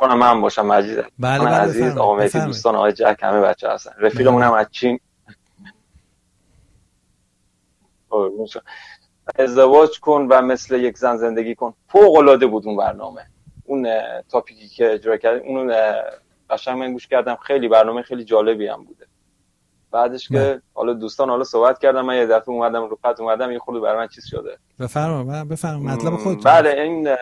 کنم من باشم مجید. بله عزیز آقا مهدی، دوستان آقای جک، همه بچه هستن، رفیقمون هم از چین. ازدواج کن و مثل یک زن زندگی کن، فوق العاده بود اون برنامه. اون تاپیکی که اجرا کردیم اون قشنگ من گوش کردم، خیلی برنامه خیلی جالبی هم بوده. بعدش که حالا دوستان حالا صحبت کردم، من یه دفعه اومدم رو خط اومدم یه خورده برای من چیز شده. بفرما مطلب خودتون. بله این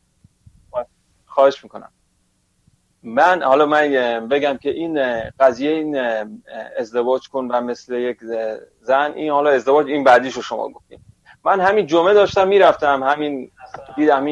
خواهش میکنم. من بگم که این قضیه این ازدواج کن و مثل یک زن، این حالا ازدواج این بعدیشو شما گفتین. من همین جمعه داشتم میرفتم، دیدم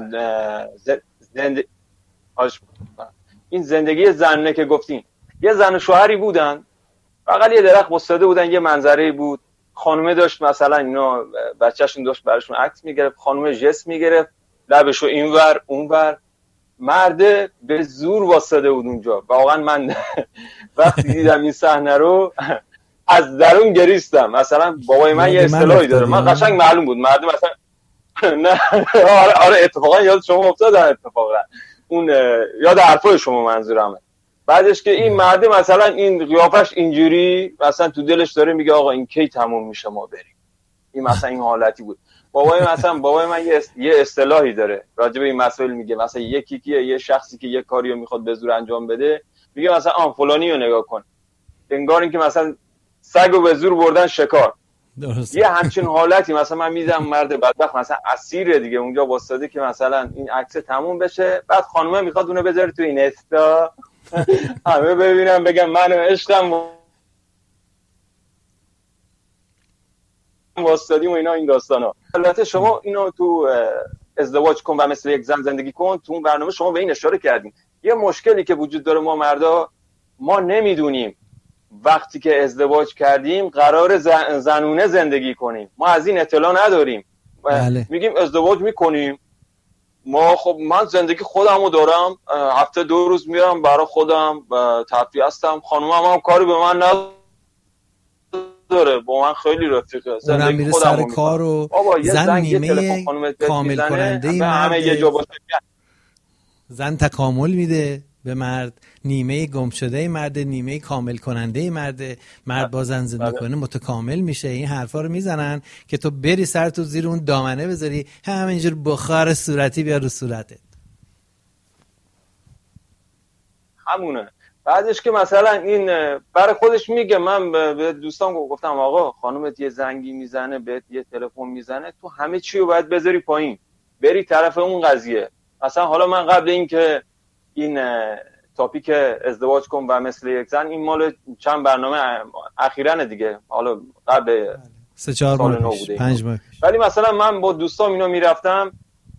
این زندگی زنونه که گفتین، یه زن و شوهری بودن، فقط یه درخت واسطه بودن، یه منظره بود، خانومه داشت مثلا اینا بچه‌شون داشت براشون عکس میگرفت، خانومه ژست میگرفت، لبشو اینور اونور، مرده به زور واسطه بود اونجا. واقعا من وقتی دیدم این صحنه رو از درون گریستم. مثلا بابای من یه اصطلاحی داره، من قشنگ معلوم بود مرده مثلا نه آره اتفاقا یاد شما افتاد، اتفاقا اون یاد حرفای شما منظورمه. بعدش که این مرده مثلا این قیافش اینجوری مثلا تو دلش داره میگه آقا این کی تموم میشه ما بریم. این مثلا این حالتی بود. بابای من یه اصطلاحی داره راجع به این مسائل، میگه مثلا یه شخصی که یه کاریو میخواد به زور انجام بده، میگه مثلا فلانی رو نگاه کن، انگار اینکه مثلا سگو به زور بردن شکار. درسته. یه همچین حالتی مثلا من میدم مرد بدبخت مثلا اسیر دیگه اونجا واسطه که مثلا این عکس تموم بشه، بعد خانومه میخواد اونو بذاره تو این استا همه ببینم بگم من عشقم واسطادیم و اینا، این داستانا. البته شما اینو تو ازدواج کن و مثل یک زن زندگی کن، تو اون برنامه شما به این اشاره کردین. یه مشکلی که وجود داره، ما مردا ما نمیدونیم وقتی که ازدواج کردیم قرار زنونه زندگی کنیم، ما از این اطلاع نداریم. بله. میگیم ازدواج میکنیم، ما خب من زندگی خودمو دارم، هفته 2 روز میرم برای خودم تفریح هستم، خانومم هم کاری به من نداره، با من خیلی رفیقه، زندگی خودمو سر کار و زن نیمه کامل کننده مرد، زن تکامل میده به مرد، نیمه گم شده مرد، نیمه کامل کننده مرد با زن زندگی کنه متکامل میشه. این حرفا رو میزنن که تو بری سر تو زیر اون دامنه بذاری همینجور بخار صورتی بیا رو صورتت. همونه. بعدش که مثلا این برای خودش میگه، من به دوستان گفتم آقا خانومت یه زنگی میزنه، بهت یه تلفن میزنه، تو همه چی رو باید بذاری پایین، بری طرف اون قضیه. مثلا حالا من قبل این که این تاپیک ازدواج کن و مثل یک زن، این مال چند برنامه اخیراً دیگه، حالا قبل 3-4 ماه پیش 5 ماه پیش، ولی مثلا من با دوستام اینا میرفتم.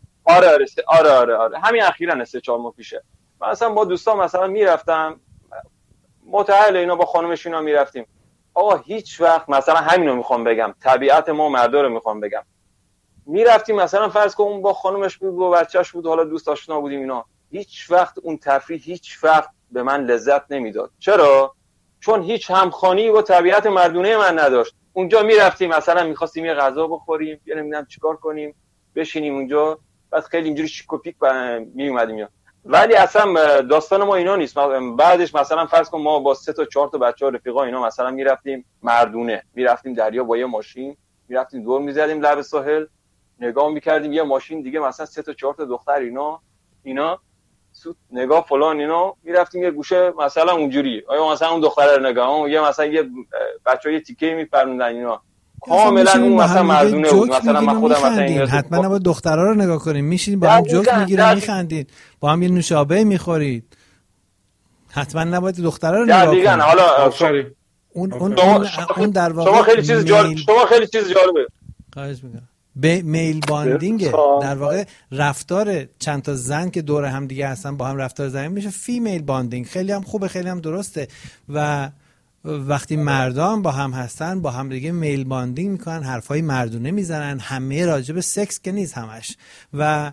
آره همین اخیراً 3-4 ماه پیشه. مثلا با دوستام مثلا میرفتم متعال اینا با خانومش اینا میرفتیم، آقا هیچ وقت مثلا همینو میخوام بگم، طبیعت ما مردا رو میخوام بگم، میرفتیم مثلا فرض کن اون با خانومش بود با بچه‌ش بود، حالا دوست آشنا بودیم اینا، هیچ وقت اون تفریح هیچ وقت به من لذت نمیداد. چرا؟ چون هیچ همخوانی با طبیعت مردونه من نداشت. اونجا میرفتیم مثلا میخواستیم یه غذا بخوریم، یا نمیدونم چیکار کنیم، بشینیم اونجا، بعد خیلی اینجوری شیک و پیک می اومدیم. ولی اصلا داستان ما اینا نیست. بعدش مثلا فرض کن ما با 3 تا 4 تا بچه‌ها رفیقا اینا مثلا میرفتیم مردونه، میرفتیم دریا با یه ماشین، میرفتیم دور میزدیم لب ساحل، نگاه میکردیم یه ماشین دیگه مثلا 3 تا 4 تا دختر اینا نگاه فلان اینا، میرفتیم یه گوشه مثلا اونجوری، آیا مثلا اون دختره رو نگاه، یا مثلا یه بچه‌ها یه تیکه میپروندن اینا، کاملا اون مثلا مردونه بود. مثلا من خودم مثلا این حتما نباید دخترها رو نگاه کنیم، میشینید با هم جوک میگیرید میخندید، با هم یه نوشابه میخورید، حتما نباید دخترها رو نگاه کنید. حالا اون در واقع شما خیلی چیز جالبه. خواهش میکنم. میل باندینگ در واقع رفتار چند تا زن که دور هم دیگه هستن با هم رفتار زن میشه فیمیل باندینگ. خیلی هم خوبه، خیلی هم درسته. و وقتی مردان با هم هستن با هم دیگه میل باندینگ میکنن، حرفای مردونه میزنن، همه راجع به سکس که نیست همش. و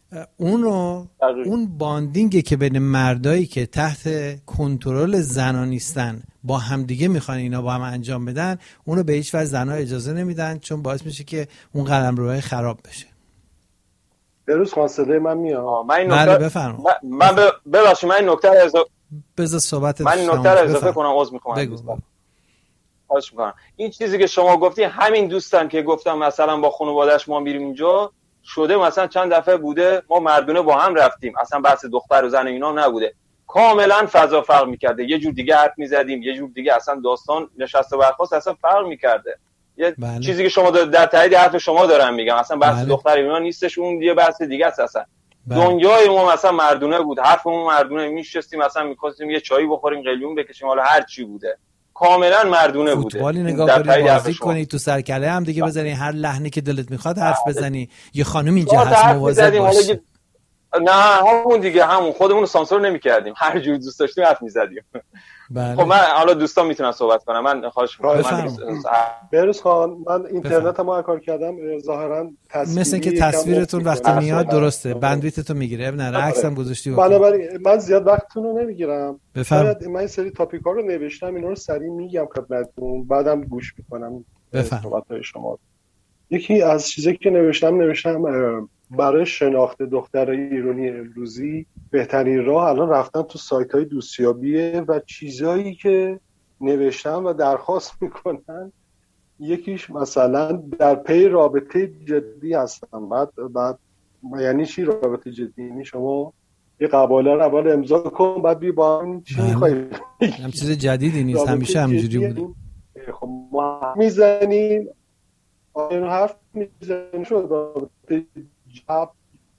اون باندینگه که بین مردایی که تحت کنترل زنا نیستن با هم دیگه میخوان اینا با هم انجام بدن، اونو به هیچ وجه زنا اجازه نمیدن، چون باعث میشه که اون قلمروهای خراب بشه. بروز خاصله من میاد. بله بفرمایید. من ببخشید من این نکته رو بذار صحبت من این نکته رو اضافه کنم. عذر میخوام. خواهش میکنم. این چیزی که شما گفتی همین دوستم که گفتم مثلا با خانواده‌اش ما میریم اونجا شده، مثلا چند دفعه بوده ما مردونه با هم رفتیم، اصلا بحث دختر و زن اینا نبوده، کاملا فضا فرق میکرده، یه جور دیگه حرف میزدیم، یه جور دیگه اصلا داستان نشست و برخاست اصلا فرق میکرده. یه چیزی که شما در تایید حرف شما دارم میگم، اصلا بحث دختر اینا نیستش، اون یه بحث دیگه است. اصلا دنیای ما مثلا مردونه بود، حرفمون مردونه، میشستیم مثلا می‌خواستیم یه چایی بخوریم، قلیون بکشیم، حالا هر چی بوده کاملا مردونه بوده. فوتبالی نگاه کنی، بازی کنی، تو سرکله هم دیگه بزنی، هر لحنی که دلت میخواد حرف بزنی. یه خانم اینجا هست مواظب باش. نه همون دیگه، همون خودمون رو سانسور نمی‌کردیم، هر جور دوست داشتیم حرف می‌زدیم. خب من حالا دوستان میتونن صحبت کنم، من خواهش می‌کنم. بروز خان من اینترنتمو کار کردم، ظاهرا تصویری مثل که تصویرتون وقتی میاد درسته، بندویتتون میگیره، اب نه عکس هم گذاشتی. بنابراین من زیاد وقتتون رو نمیگیرم. بفرمایید. من این سری تاپیکا رو نوشتم، اینا رو سریع میگم خدمتتون، بعدم گوش میکنم صحبت‌های شما. یکی از چیزایی که نوشتم برای شناخت دخترای ایرانی امروزی بهترین راه الان رفتن تو سایت‌های دوستیابیه و چیزایی که نوشتم و درخواست میکنن، یکیش مثلا در پی رابطه جدی هستم. بعد یعنی چی رابطه جدی؟ یعنی شما یه قباله رو اول امضا کن، بعد بی با هم چی می‌خوای؟ هم چیز جدیدی نیست، همیشه همینجوری بوده. خب ما میزنیم این حرف میزنیم شد رابطه جب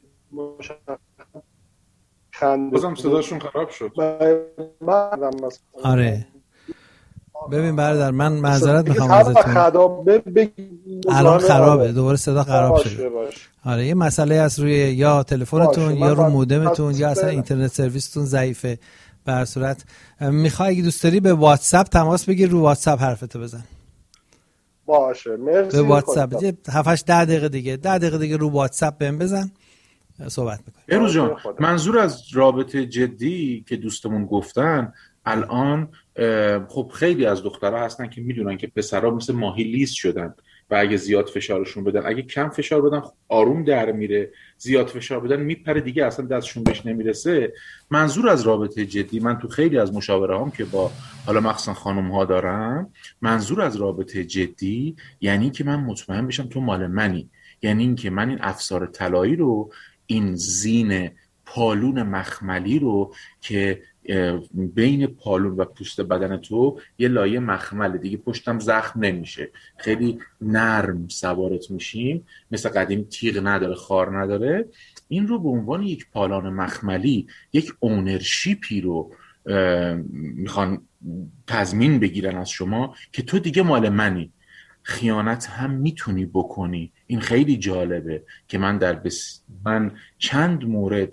بازم صداشون خراب شد. آره ببین برادر، من معذرت میخوام ازتون، الان خرابه، دوباره صدا خراب شده. آره یه مسئله از روی یا تلفنتون یا رو مودمتون یا اصلا اینترنت سرویستون ضعیفه. به هر صورت میخوای اگه دوست داری به واتساپ تماس بگیر، رو واتساپ حرفتو بزن. باشه مرسی. به واتساپ 7-8 10 دقیقه دیگه رو واتساپ بهم بزن، صحبت میکنیم. بروز جان، منظور از رابطه جدی که دوستمون گفتن الان خب خیلی از دخترها هستن که میدونن که پسرها مثل ماهی لیز شدن و اگه زیاد فشارشون بدن، اگه کم فشار بدن آروم در میره، زیاد فشار بدن میپره دیگه، اصلا دستشون بهش نمیرسه. منظور از رابطه جدی، من تو خیلی از مشاوره هم که با حالا مخصوصا خانم ها دارم، منظور از رابطه جدی یعنی که من مطمئن بشم تو مال منی، یعنی این که من این افسار طلایی رو، این زین پالون مخملی رو که بین پالون و پوست بدن تو یه لایه مخمله دیگه، پشتم زخم نمیشه، خیلی نرم سوارت میشیم، مثل قدیم تیغ نداره، خار نداره. این رو به عنوان یک پالان مخملی، یک اونرشیپی رو میخوان تضمین بگیرن از شما که تو دیگه مال منی. خیانت هم میتونی بکنی. این خیلی جالبه که من چند مورد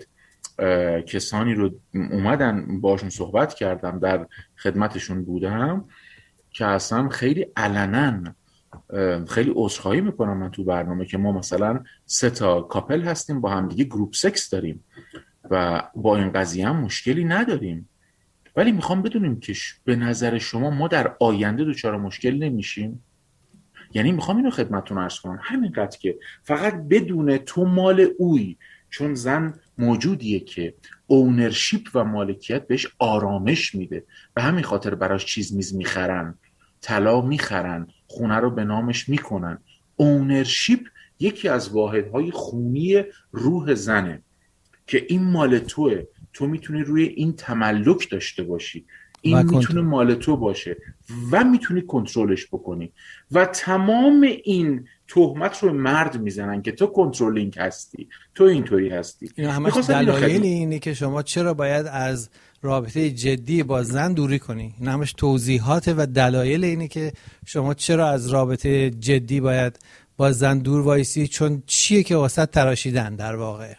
کسانی رو اومدن باشون صحبت کردم، در خدمتشون بودم که اصلا خیلی علنا خیلی عذرخواهی میکنم من تو برنامه که ما مثلا 3 کاپل هستیم با هم دیگه گروپ سکس داریم و با این قضیه هم مشکلی نداریم، ولی میخوام بدونیم که به نظر شما ما در آینده دچار مشکل نمیشیم؟ یعنی میخوام اینو خدمتتون عرض کنم، همینقدر که فقط بدون تو مال اوی، چون زن موجودیه که اونرشیپ و مالکیت بهش آرامش میده، به همین خاطر براش چیز میز میخرن، طلا میخرن، خونه رو به نامش میکنن. اونرشیپ یکی از واحدهای خونی روح زنه که این مال توه، تو میتونی روی این تملک داشته باشی، این میتونه مال تو باشه و میتونی کنترلش بکنی. و تمام این تهمت رو مرد میزنن که تو کنترلینگ هستی، تو اینطوری هستی. این همش دلایل اینه که شما چرا باید از رابطه جدی با زن دوری کنی. این همش توضیحات و دلایل اینه که شما چرا از رابطه جدی باید با زن دور وایسی، چون چیه که واسط تراشیدن در واقع.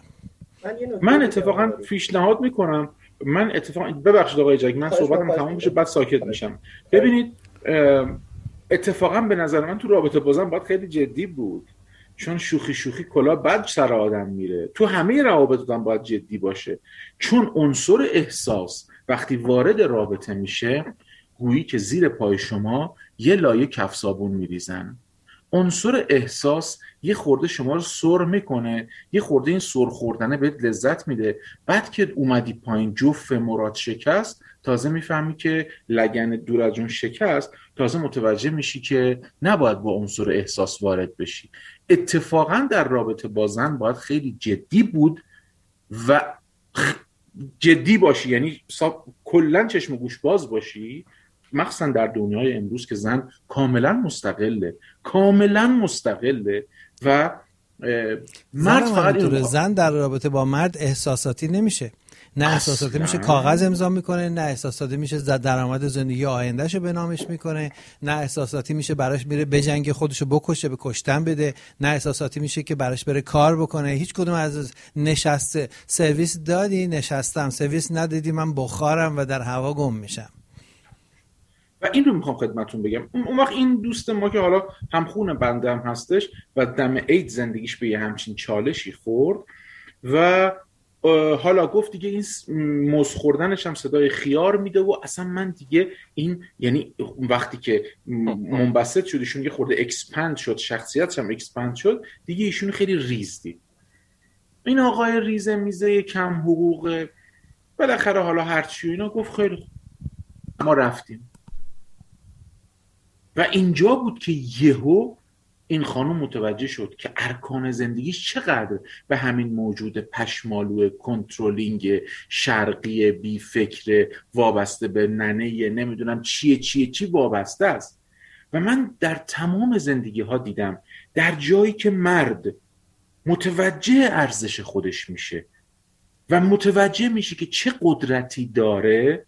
من اتفاقا پیشنهاد میکنم، ببخشید آقای جک، من صحبتم تمام بشه بعد ساکت میشم. ببینید اتفاقا به نظر من تو رابطه با زن باید خیلی جدی بود، چون شوخی کلا بد سر آدم میره. تو همه روابط هم باید جدی باشه، چون عنصر احساس وقتی وارد رابطه میشه گویی که زیر پای شما یه لایه کف صابون میریزن. عنصر احساس یه خورده شما رو سر میکنه، یه خورده این سر خوردنه بهت لذت میده. بعد که اومدی پایین، جوف مراد شکست، تازه میفهمی که لگن دور از اون شکست، تازه متوجه میشی که نباید با عنصر احساس وارد بشی. اتفاقا در رابطه با زن باید خیلی جدی بود و جدی باشی، یعنی کلا چشم و گوش باز باشی، مخصوصا در دنیای امروز که زن کاملا مستقله و مرد فقط زن در رابطه با مرد احساساتی نمیشه، نه احساساتی میشه کاغذ امضا میکنه، نه احساساتی میشه درآمد زندگی آیندهشو به نامش میکنه، نه احساساتی میشه براش میره بجنگه خودشو بکشه به کشتن بده، نه احساساتی میشه که براش بره کار بکنه. هیچ کدوم از نشسته سرویس دادی نشستم، سرویس ندادی من بخارم و در هوا گم میشم. و این رو میخوام خدمتون بگم. اون وقت این دوست ما که حالا همخون بنده هم هستش و دم عید زندگیش به یه همچین چالشی خورد و حالا گفت دیگه این موز خوردنش هم صدای خیار میده و اصلا من دیگه این، یعنی وقتی که منبسط شد ایشون یه خورده اکسپند شد، شخصیتش هم اکسپند شد دیگه، ایشون خیلی ریز دید. این آقای ریزه میزه کم حقوقه بالاخره حالا هرچی اینا گفت خیلی خوب ما رفتیم. و اینجا بود که یهو این خانم متوجه شد که ارکان زندگیش چقدر به همین موجود پشمالو کنترلینگ شرقی بی فکر وابسته به ننه نمیدونم چی وابسته است. و من در تمام زندگی ها دیدم در جایی که مرد متوجه ارزش خودش میشه و متوجه میشه که چه قدرتی داره،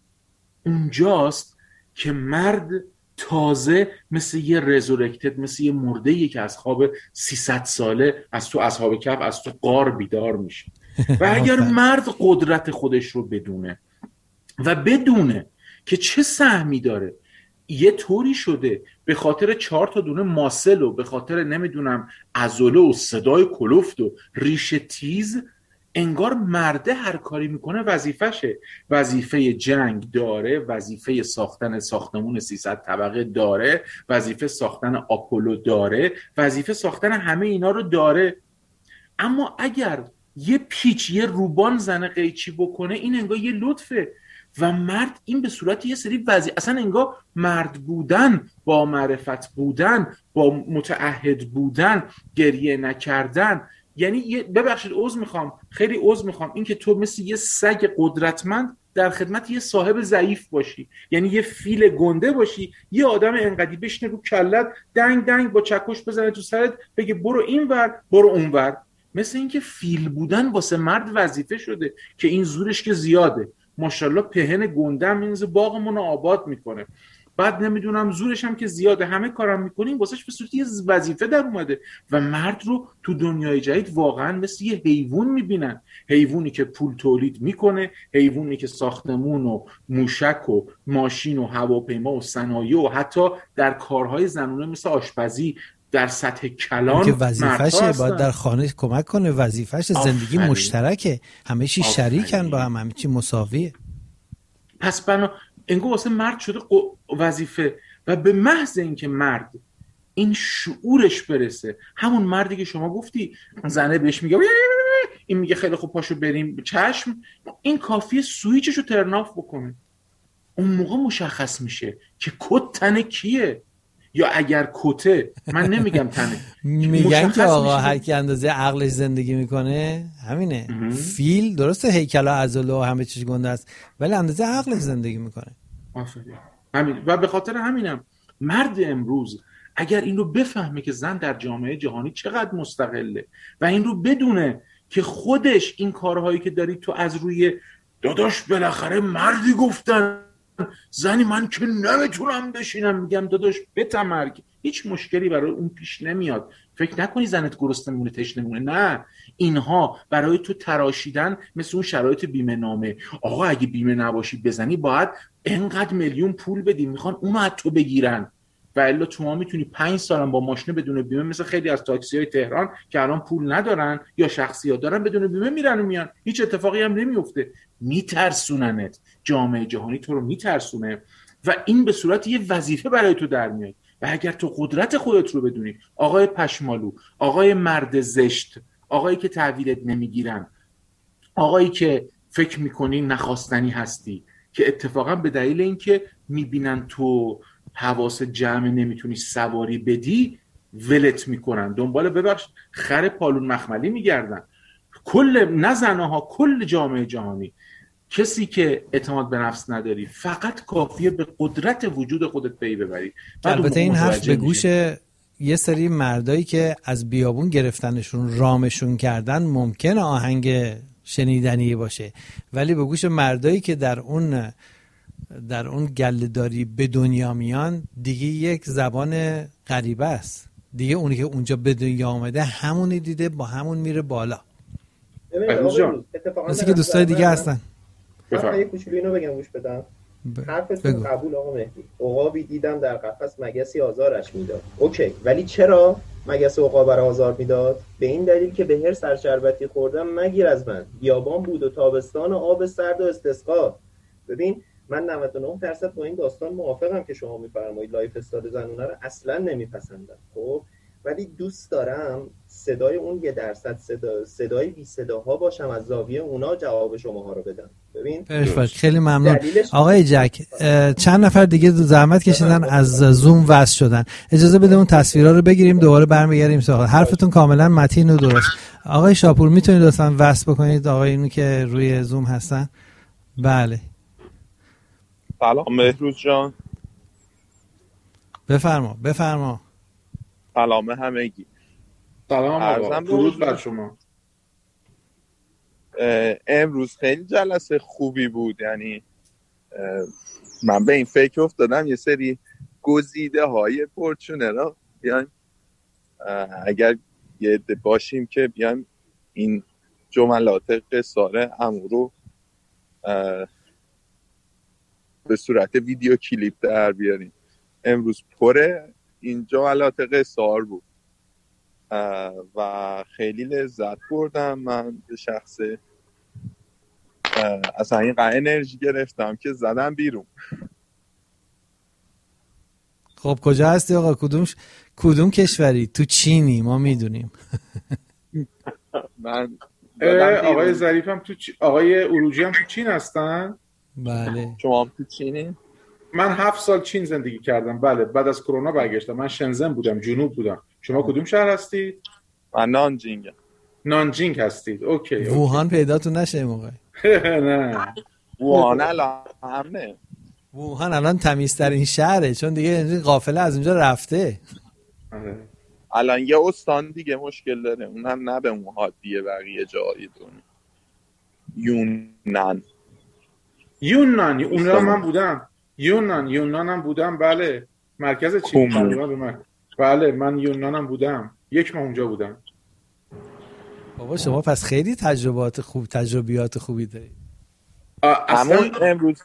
اونجاست که مرد تازه مثل یه رزورکتد، مثل یه مرده‌ای که از خواب 300 ساله از تو اصحاب کهف از تو غار بیدار میشه. و اگر مرد قدرت خودش رو بدونه و بدونه که چه سهمی داره، یه طوری شده به خاطر 4 تا دونه ماسل و به خاطر نمیدونم عضله و صدای کلفت و ریشه تیز، انگار مرده هر کاری میکنه وظیفشه. وظیفه جنگ داره، وظیفه ساختن ساختمون 300 طبقه داره، وظیفه ساختن آپولو داره، وظیفه ساختن همه اینا رو داره. اما اگر یه پیچ، یه روبان زنه قیچی بکنه، این انگار یه لطفه. و مرد این به صورت یه سری اصلا انگار مرد بودن، با معرفت بودن، با متعهد بودن، گریه نکردن، یعنی ببخشید خیلی عذر میخوام این که تو مثل یه سگ قدرتمند در خدمت یه صاحب ضعیف باشی، یعنی یه فیل گنده باشی، یه آدم انقدی بشینه رو کلت دنگ دنگ با چکش بزنه تو سرت بگه برو این ور برو اون ور. مثل این که فیل بودن واسه مرد وظیفه شده که این زورش که زیاده، ماشاءالله پهن گنده هم میز باغمون رو آباد میکنه، بعد نمیدونم زورش هم که زیاده، همه کارم میکنیم واسش به صورت یه وظیفه در اومده. و مرد رو تو دنیای جدید واقعا مثل یه حیوان میبینن، حیوانی که پول تولید میکنه، حیوانی که ساختمون و موشک و ماشین و هواپیما و صنایع و حتی در کارهای زنونه مثل آشپزی در سطح کلان که وظیفشه، باید در خانه کمک کنه، وظیفشه، زندگی مشترکه، همه چی شریکن با هم، همه چی مساویه. پس انگار واسه مرد شده وظیفه. و به محض اینکه مرد این شعورش برسه، همون مردی که شما گفتی زنه بهش میگه این میگه خیلی خوب پاشو بریم چشم، این کافیه سویچشو ترناف بکنه، اون موقع مشخص میشه که کت تن کیه، یا اگر کته، من نمیگم تنه. میگن که آقا هر کی اندازه عقلش زندگی میکنه همینه. فیل درسته هیکل و عضله و همه چیز گنده است، ولی اندازه عقلش زندگی میکنه. همین. و به خاطر همینم مرد امروز اگر این رو بفهمه که زن در جامعه جهانی چقدر مستقله و این رو بدونه که خودش این کارهایی که داری تو از روی داداش بالاخره مردی گفتن زنی من که نمیتونم بشینم، میگم داداش بتمرگ، هیچ مشکلی برای اون پیش نمیاد. فکر نکنی زنت گرسنه میمونه تشنه میمونه، نه، اینها برای تو تراشیدن مثل اون شرایط بیمه نامه. آقا اگه بیمه نباشی بزنی باید انقدر میلیون پول بدی، میخوان اونو از تو بگیرن. و الا تو میتونی 5 سالم با ماشین بدون بیمه، مثل خیلی از تاکسی‌های تهران که الان پول ندارن یا شخصیات دارن بدون بیمه میرن و میان، هیچ اتفاقی هم نمیفته. میترسوننت، جامعه جهانی تو رو میترسونه و این به صورت یه وظیفه برای تو در میاد. و اگر تو قدرت خودت رو بدونی، آقای پشمالو، آقای مرد زشت، آقایی که تحویلت نمیگیرن، آقایی که فکر میکنی نخواستنی هستی، که اتفاقا به دلیل اینکه میبینن تو حواس جمع نمیتونی سواری بدی ولت میکنن، دنبال ببخش خر پالون مخملی میگردن. کل نه زنها، کل جامعه جهانی، کسی که اعتماد به نفس نداری فقط کافیه به قدرت وجود خودت پی ببری. البته این حرف به گوش یه سری مردایی که از بیابون گرفتنشون رامشون کردن ممکنه آهنگ شنیدنی باشه، ولی به گوش مردایی که در اون گله‌داری به دنیا میان دیگه یک زبان غریبه است دیگه. اونی که اونجا به دنیا آمده همونی دیده، با همون میره بالا. مثل که دوستای دیگه هستن. من یه کوچولو اینو بگم گوش بدم. حرفتون قبول آقا مهدی. عقابی دیدم در قفس مگسی آزارش میداد. اوکی، ولی چرا مگس عقاب را آزار میداد؟ به این دلیل که به هر سرشربتی خوردم مگیر از من. بیابان بود و تابستان و آب سرد و استسقا. ببین من 99% با این داستان موافقم که شما میفرمایید لایف استایل زنونه رو اصلا نمیپسندم. خب ولی دوست دارم صدای اون 1% صدای بی صداها باشم، از زاویه اونا جواب شماها رو بدم. ببین خیلی ممنون آقای جک. چند نفر دیگه زحمت کشیدن از زوم وصل شدن، اجازه بده اون تصویرها رو بگیریم دوباره برمیگردیم سراغ حرفتون. کاملا متین و درست. آقای شاپور میتونید لطفاً وصل بکنید آقایونی که روی زوم هستن؟ بله. سلام مهروز جان. بفرما. سلام همگی. سلام آقا، درود بر شما. امروز خیلی جلسه خوبی بود، یعنی من به این فکر افتادم یه سری گزیده های پرچونه را بیایم اگر یه عده باشیم که بیایم این جملات قصاره عمو رو به صورت ویدیو کلیپ در بیاریم. امروز پره این جملات قصار بود و خیلی لذت بردم. من به شخصه اصلا این قدر انرژی گرفتم که زدم بیرون. خب کجا هستی آقا؟ کدوم کشوری؟ تو چینی ما میدونیم. من آقای ظریفم آقای اروجی هم تو چین هستن؟ بله. شما هم تو چینی؟ من 7 سال چین زندگی کردم. بله، بعد از کرونا برگشتم. من شنزن بودم، جنوب بودم. شما کدوم شهر هستید؟ من نانجینگ هستید. اوکی. ووهان پیداتون نشه این موقع؟ نه. ووهان الان تمیزترین شهره، چون دیگه قافله از اونجا رفته. الان یه استان دیگه مشکل داره، اونم نه به اون حادیه بقیه جای دنیا. یونان من بودم. یونانم بودم. بله، مرکز چین تقریبا به من. بله من یونانم بودم، 1 ماه اونجا بودم. بابا شما پس خیلی تجربیات خوبی دارید. همون امروز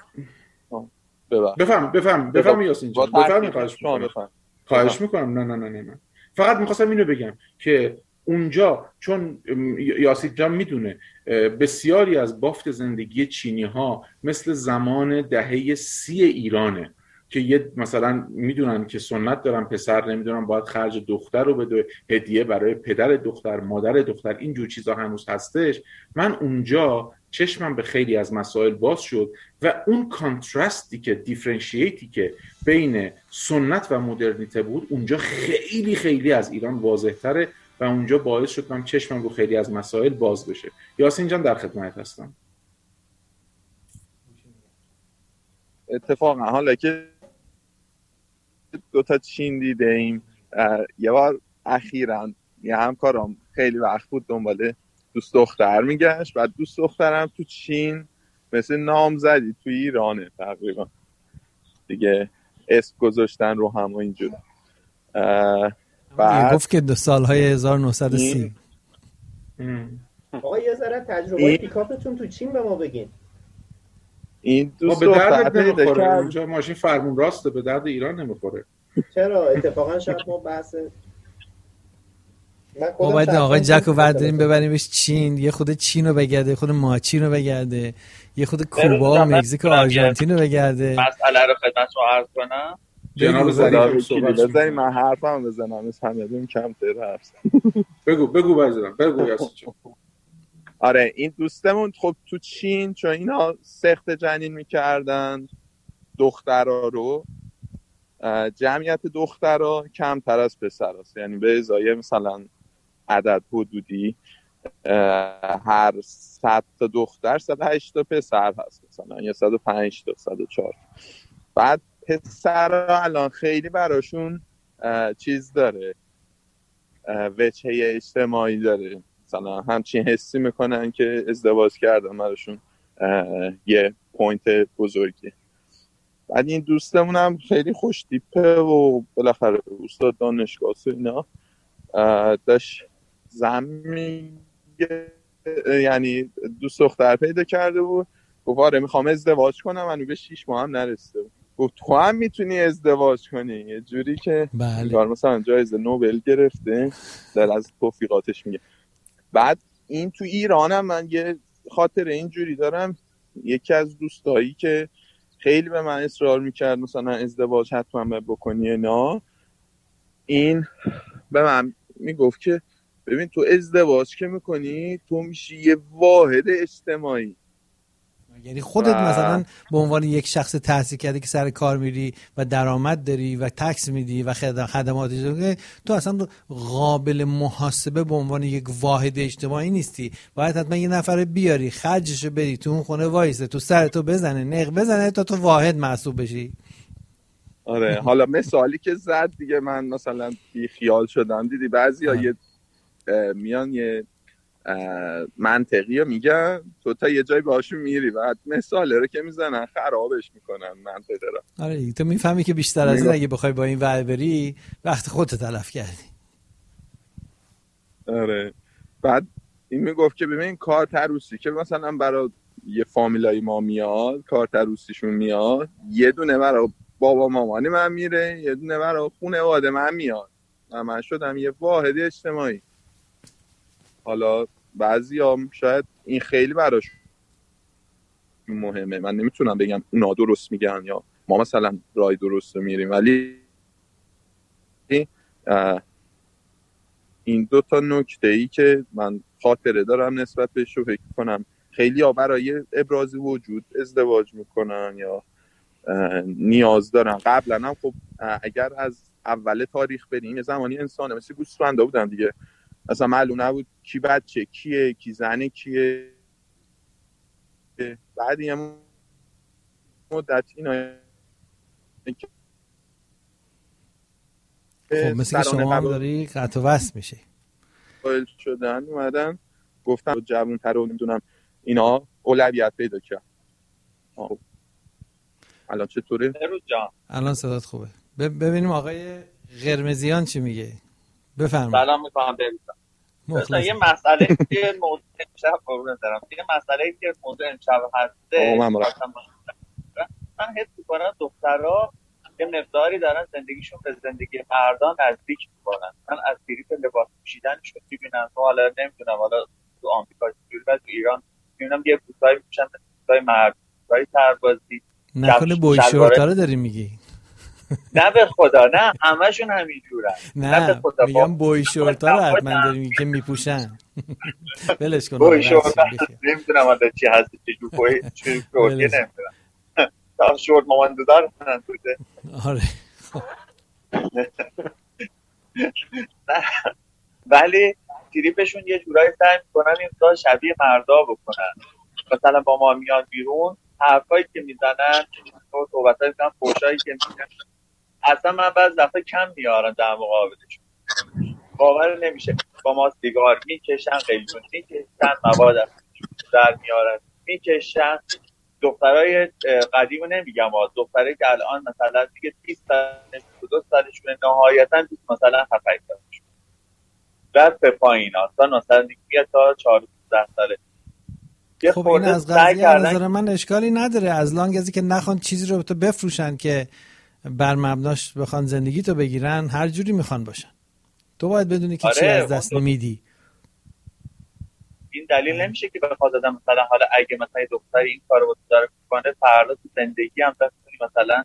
بفهم یاسین جان. خواهش میکنم. نه. فقط میخواستم اینو بگم که اونجا، چون یاسین جان میدونه بسیاری از بافت زندگی چینی ها مثل زمان دهه 30 ایرانه که یه مثلا میدونن که سنت دارن پسر نمیدونن باید خرج دختر رو بده، هدیه برای پدر دختر، مادر دختر، اینجور چیزا هنوز هستش. من اونجا چشمم به خیلی از مسائل باز شد و اون کانتراستی که دیفرنشییتی که بین سنت و مدرنیته بود اونجا خیلی خیلی از ایران واضح تره و اونجا باعث شد من چشمم رو خیلی از مسائل باز بشه. یاسین جان در خدمت هستم. اتفاقا حالا که 2 تا چین دیده ایم، یه بار اخیراً یه همکارم خیلی وقت بود دنبال دوست دختر میگشت، بعد دوست دخترم تو چین مثل نامزدی تو ایرانه تقریبا دیگه، اسم گذاشتن رو هم و اینجور. بعد گفت که 2 سالهای 1930. آقا یه ذره تجربه پیکاپتون تو چین به ما بگین. این دوست به درد نمیخوره اونجا، ماشین فرمون راسته، به درد ایران نمیخوره. چرا؟ اتفاقا شاید ما بحث ما باید آقای جک رو برداریم ببریمش چین، یه خود چین رو بگرده، خود ماچین رو بگرده، یه خود کوبا و مکزیک و آرژانتین رو بگرده. مسئله رو خدمت رو عرض کنم. جناب ظریف صحبت بزنید، من حرفم بزنم از همه کم تر حرف. بگو بازم بگو یاسین. آره این دوستمون خب تو چین چون اینا سخت جنین میکردن دخترها رو، جمعیت دخترها کمتر از پسراست، یعنی به ازای مثلا عدد حدودی هر 100 تا دختر 108 تا پسر هست مثلا، یا 105 تا 104. بعد پسرها الان خیلی براشون چیز داره، وجهه اجتماعی داره، مثلا همچین حسی میکنن که ازدواج کردن براشون یه پوینت بزرگی. بعد این دوستمون هم خیلی خوش تیپه و بالاخره استاد دانشگاه و اینا، داشت یعنی دوست دختر پیدا کرده بود، گفت آره میخوام ازدواج کنم، من به 6 ماه هم نرسیده بود. گفت تو هم میتونی ازدواج کنی، یه جوری که مثلا جایزه نوبل گرفته در از توفیقاتش میگه. بعد این تو ایران هم من یه خاطره اینجوری دارم، یکی از دوستایی که خیلی به من اصرار میکرد مثلا ازدواج حتما بکنی نه، این به من میگفت که ببین تو ازدواج که میکنی تو میشی یه واحد اجتماعی، یعنی خودت مثلا به عنوان یک شخص تحصیل کرده که سر کار میری و درآمد داری و تکس میدی و خدماتی داری، تو اصلا قابل محاسبه به عنوان یک واحد اجتماعی نیستی. باید حتما یه نفر بیاری خرجشو بدی تو اون خونه وایسه تو سرتو بزنه نق بزنه تا تو واحد محسوب بشی. آره حالا مثالی که زد دیگه من مثلا بی خیال شدم، دیدی بعضیا یه میان یه منطقی رو میگن، تو تا یه جای باشون میری و مثاله رو که میزنن خرابش میکنن منطقه رو. آره تو میفهمی که بیشتر از این اگه بخوای با این ور بری وقت خودت تلف کردی. آره بعد این میگفت که ببین کارت عروسی که مثلا برای یه فامیلای ما میاد، کارت عروسیشون میاد، یه دونه برای بابا مامانی من میره، یه دونه برای خانواده من میاد، من شدم یه واحد اجتماعی. حالا بعضیام شاید این خیلی براش مهمه، من نمیتونم بگم اونا درست میگن یا ما مثلا راه درست رو میریم، ولی این دو تا نکته ای که من خاطره دارم نسبت بهش رو فکر کنم خیلی ها برای ابراز وجود ازدواج میکنن یا نیاز دارن. قبلا هم خب اگر از اول تاریخ بریم یه زمانی انسان مثل گوسفندا بودن دیگه، اصلا معلوم نبود کی بچه کیه کی زنه کیه. بعد یه مدت اینا خب مثل شما هم داری قطع و وصل میشه قائل شدن اومدن گفتن جوان تر رو نمیدونم اینا اولویت پیدا کرد. الان چطوره؟ الان صدات خوبه. ببینیم آقای قرمزیان چی میگه. بفرمایید. سلام میکنم بهتون. یه مسئله که موضوع امشب قربون دارم، یه مسئله که موضوع امشب هسته من حس میکنم دخترها یه مقداری دارن زندگیشون به زندگی مردان نزدیک میکنن. من از تریپ لباس پوشیدنشون میبینم، حالا نمیدونم حالا تو آمریکا چجوری و تو ایران میبینم یه پوستایی میپوشن پوستای مردای سربازی. نکنه بوی شورتا رو داری میگی؟ نه به خدا نه، همشون همینجورن. نه میگم بوی شورتا رو حتما داری میگی که میپوشن. بلش کن. بوی شورتا نمیدونم حالا چی هست چجور بوی چجور نمیدونم. تا شورت مامان دودار کنن توده. آره ولی تریپشون یه جورایی سعی میکنن این کار شبیه مردا بکنن. مثلا با ما میان بیرون حرفایی که میزنن و صحبتایی میکنن فحشایی که میگن اصلا من بعضی دفعه کم میارم در مقابلشون. باور نمیشه با ما سیگار میکشن، قلیون میکشن، مواد در میارن میکشن. دخترای قدیمو نمیگم، دخترایی که الان مثلا دیگه 30 سالش 22 سالشونه نهایتا مثلا 7 سالشون بعد به پایین اصلا مثلا دیگه تا 14 ساله. خب این از قضیه از نظر من اشکالی نداره از لانگ ازی که نخوان چیزی رو تو بفروشن که بر مبناش بخوان زندگی تو بگیرن، هر جوری میخوان باشن. تو باید بدونی که چی از دست نمیدی. این دلیل نمیشه که بخواد آدم مثلا حالا اگه مثلا دختری این کارو داره میکنه فردا تو زندگی هم بتونی مثلا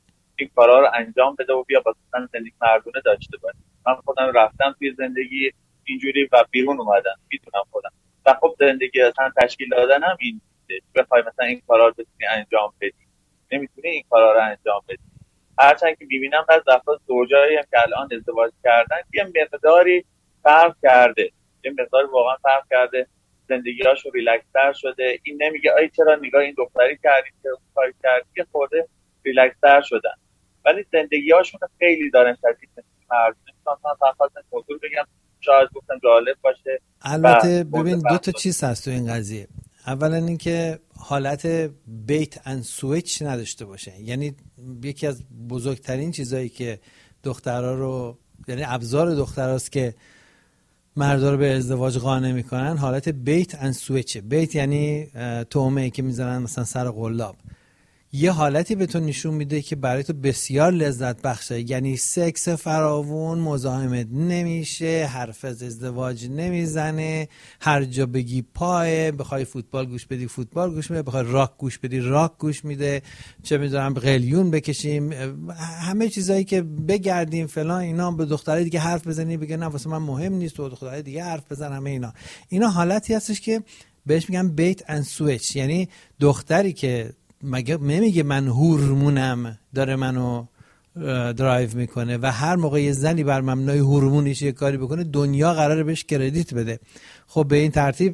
این کارا رو انجام بده و بیا مثلا زندگی مردونه داشته باش. من خودم رفتم توی زندگی اینجوری و بیرون اومدم، میدونم خودم. و خب زندگی اصلا تشکیل دادن هم این بخوای مثلا این کارا رو بتونی انجام بدی، نمیتونی این کارا رو انجام بدی. هرچند که میبینم بعضی افراد زوجایی هم که الان ازدواج کردن یه مقداری فرق کرده، یه مقدار واقعا فرق کرده، زندگی‌هاشون ریلکس‌تر شده. این نمیگه ای چرا نگاه این دختری کردی که اون کاری کردی، یه خورده ریلکس‌تر شدن، ولی زندگی‌هاشون خیلی دارن شدید مردونه. مثلا فقط موضوع بگم شاید گفتم جالب باشه. البته ببین دو تا چیز هست تو این قضیه. اولا اینکه حالت بیت اند سویچ نداشته باشه، یعنی یکی از بزرگترین چیزایی که دخترها رو، یعنی ابزار دختراست که مردا رو به ازدواج قانع میکنن، حالت بیت اند سویچه. بیت یعنی تومه که میزنن مثلا سر قلاب، یه حالتی به تو نشون میده که برای تو بسیار لذت بخشه، یعنی سکس فراوون، مزاحمت نمیشه، حرف از ازدواج نمیزنه، هر جا بگی پایه، بخوای فوتبال گوش بدی فوتبال گوش میده، بخوای راک گوش بدی راک گوش میده، چه میدونم قلیون بکشیم، همه چیزایی که بگردیم فلان اینا، به دخترای دیگه حرف بزنی بگه نه واسه من مهم نیست، تو دخترای دیگه حرف بزن، همه اینا حالتی هستش که بهش میگن بیت اند سویچ. یعنی دختری که مگه نمیگه من هورمونم داره منو درایو میکنه و هر موقع یه زنی بر مبنای هورمونش یه کاری بکنه دنیا قراره بهش کردیت بده. خب به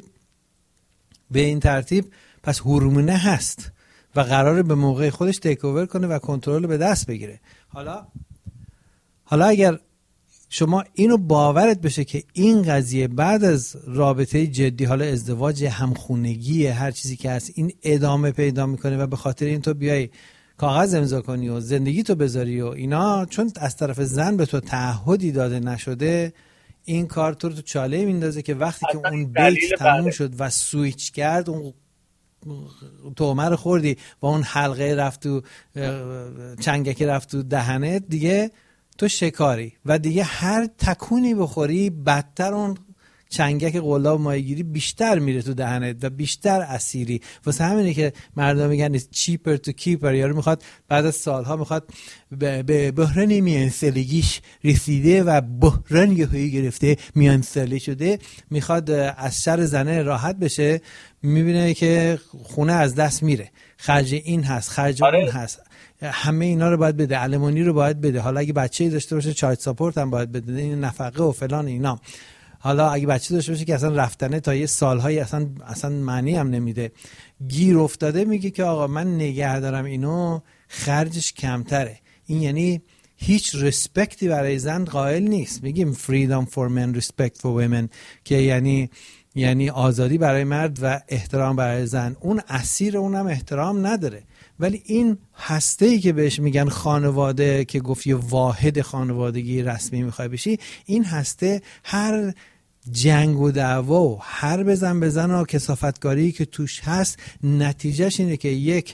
این ترتیب پس هورمونه هست و قراره به موقع خودش تیک اوور کنه و کنترل به دست بگیره. حالا اگر شما اینو باورت بشه که این قضیه بعد از رابطه جدی، حالا ازدواج، همخونگی، هر چیزی که هست، این ادامه پیدا میکنه و به خاطر این تو بیای کاغذ امضا کنی و زندگی تو بذاری و اینا، چون از طرف زن به تو تعهدی داده نشده، این کار تو رو تو چاله میندازه که وقتی که اون بیت تموم شد و سویچ کرد، اون تومه رو خوردی و اون حلقه رفت تو چنگک رفت تو دهنت، دیگه تو شکاری و دیگه هر تکونی بخوری بدتر اون چنگک قلاب ماهیگیری بیشتر میره تو دهنت و بیشتر اسیری. واسه همینه که مردم میگن it's cheaper to keep her. یارو میخواد بعد از سالها میخواد به بحران میانسالگیش رسیده و بحران یهویی گرفته، میانساله شده، میخواد از شر زنه راحت بشه، میبینه که خونه از دست میره، خرج این هست، خرج اون هست، همه اینا رو باید بده، المانی رو باید بده، حالا اگه بچه‌ای داشته باشه چایلد ساپورت هم باید بده، این نفقه و فلان اینا، حالا اگه بچه داشته باشه که اصلا رفتنه تا یه سالهای اصلا معنی هم نمیده، گیر افتاده، میگه که آقا من نگه دارم اینو، خرجش کمتره. این یعنی هیچ رسپکتی برای زن قائل نیست. میگیم freedom for men, respect for women، که یعنی آزادی برای مرد و احترام برای زن. اون اسیر اونم احترام نداره. ولی این هسته‌ای که بهش میگن خانواده، که گفتی واحد خانوادگی رسمی میخوای بشی، این هسته هر جنگ و دعوا و هر بزن و کثافتکاری که توش هست، نتیجهش اینه که یک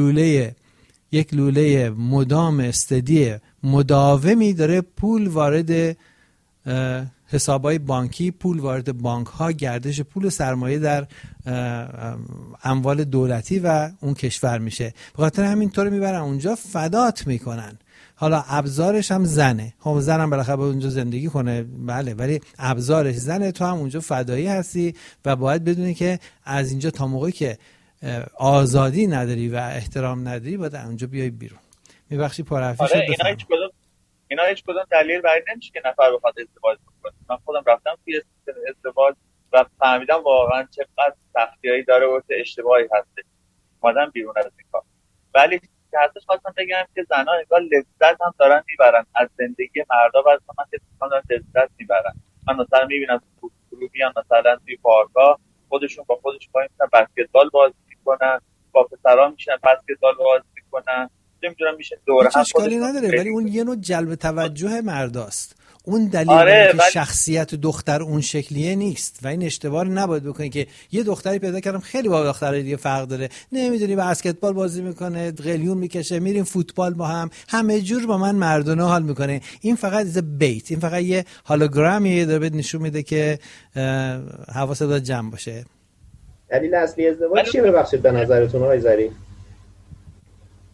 لوله مدام استدی مداومی داره پول وارد حسابای بانکی، پول وارد بانک ها، گردش پول سرمایه در اموال دولتی و اون کشور میشه. به خاطر همین طور میبرن اونجا، فدات میکنن. حالا ابزارش هم زنه، هم زنم بالاخره باید اونجا زندگی کنه، بله، ولی ابزارش زنه، تو هم اونجا فدایی هستی و باید بدونی که از اینجا تا موقعی که آزادی نداری و احترام نداری باید اونجا بیای بیرون. میبخشی پرحرفی شد. اینا هیچ کدوم دلیل برای نمیشه که نفر بخواد ازدواج بکنه. من خودم رفتم توی ازدواج و فهمیدم واقعا چقدر سختیایی داره و چه اشتباهی هست. اومدم بیرون از این کار. ولی که حتیش خواستم بگم که زنها انگار لذت هم دارن میبرن از زندگی مردا و من اتفاقا دارن لذت میبرن. من مثلا میبینم تو گروهی هم مثلا توی پارکا خودشون با خودشون بسکتبال بازی میکنن، با پسرا میشن بسکتبال بازی میکنن، نمیدونم میشه دوره هم اشکالی نداره، ولی اون یه نوع جلب توجه مرداست. اون دلیل که شخصیت دختر اون شکلیه نیست و این اشتباه نباید بکنی که یه دختری پیدا کردم خیلی با دخترای دیگه فرق داره، نمیدونی بسکتبال بازی میکنه، قلیون میکشه، میریم فوتبال با هم، همه جور با من مردونه حال میکنه. این فقط بیت، این فقط یه هولوگرامیه داره بهت نشون میده که حواست باید جمع باشه. دلیل اصلی ازدواج چیه ببخشید به نظرتون آقای ظریف؟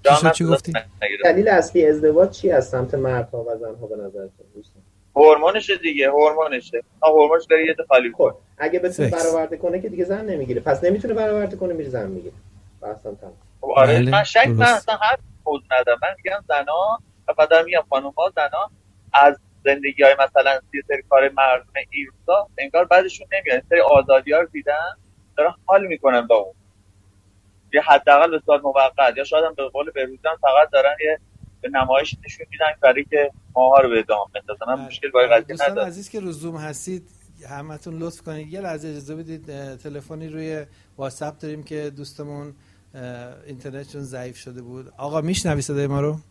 چی گفتی؟ دلیل اصلی ازدواج چی از سمت مردها و زنها به نظرتون دوستان؟ هورمونشه دیگه، هورمونشه. هورمونش داره یه خالی. خب اگه بتونه برآورده کنه که دیگه زن نمیگیره، پس نمیتونه برآورده کنه میره زن میگیره. بحثم تمام. خب آره من شک اصلا هر خود ندارم. من میگم زنا و بعدا میگم خانوما، زنا از زندگی‌های مثلا سری کار مردم ایران انگار بعدشون نمیاد. سری آزادی‌ها رو دیدن دارن حال میکنن با اون. یه حداقل به صورت موقت یا شاید هم به قول بهروزان فقط دارن یه نمایش نشون میدن برای که ماها رو به ادامه بندازن. من مشکل با این قضیه ندارم. دوستان عزیز که رو زوم هستید همتون لطف کنید یه لحظه اجازه بدید، تلفنی روی واتساپ داریم که دوستمون اینترنتشون ضعیف شده بود. آقا میشنوی صدای ما رو؟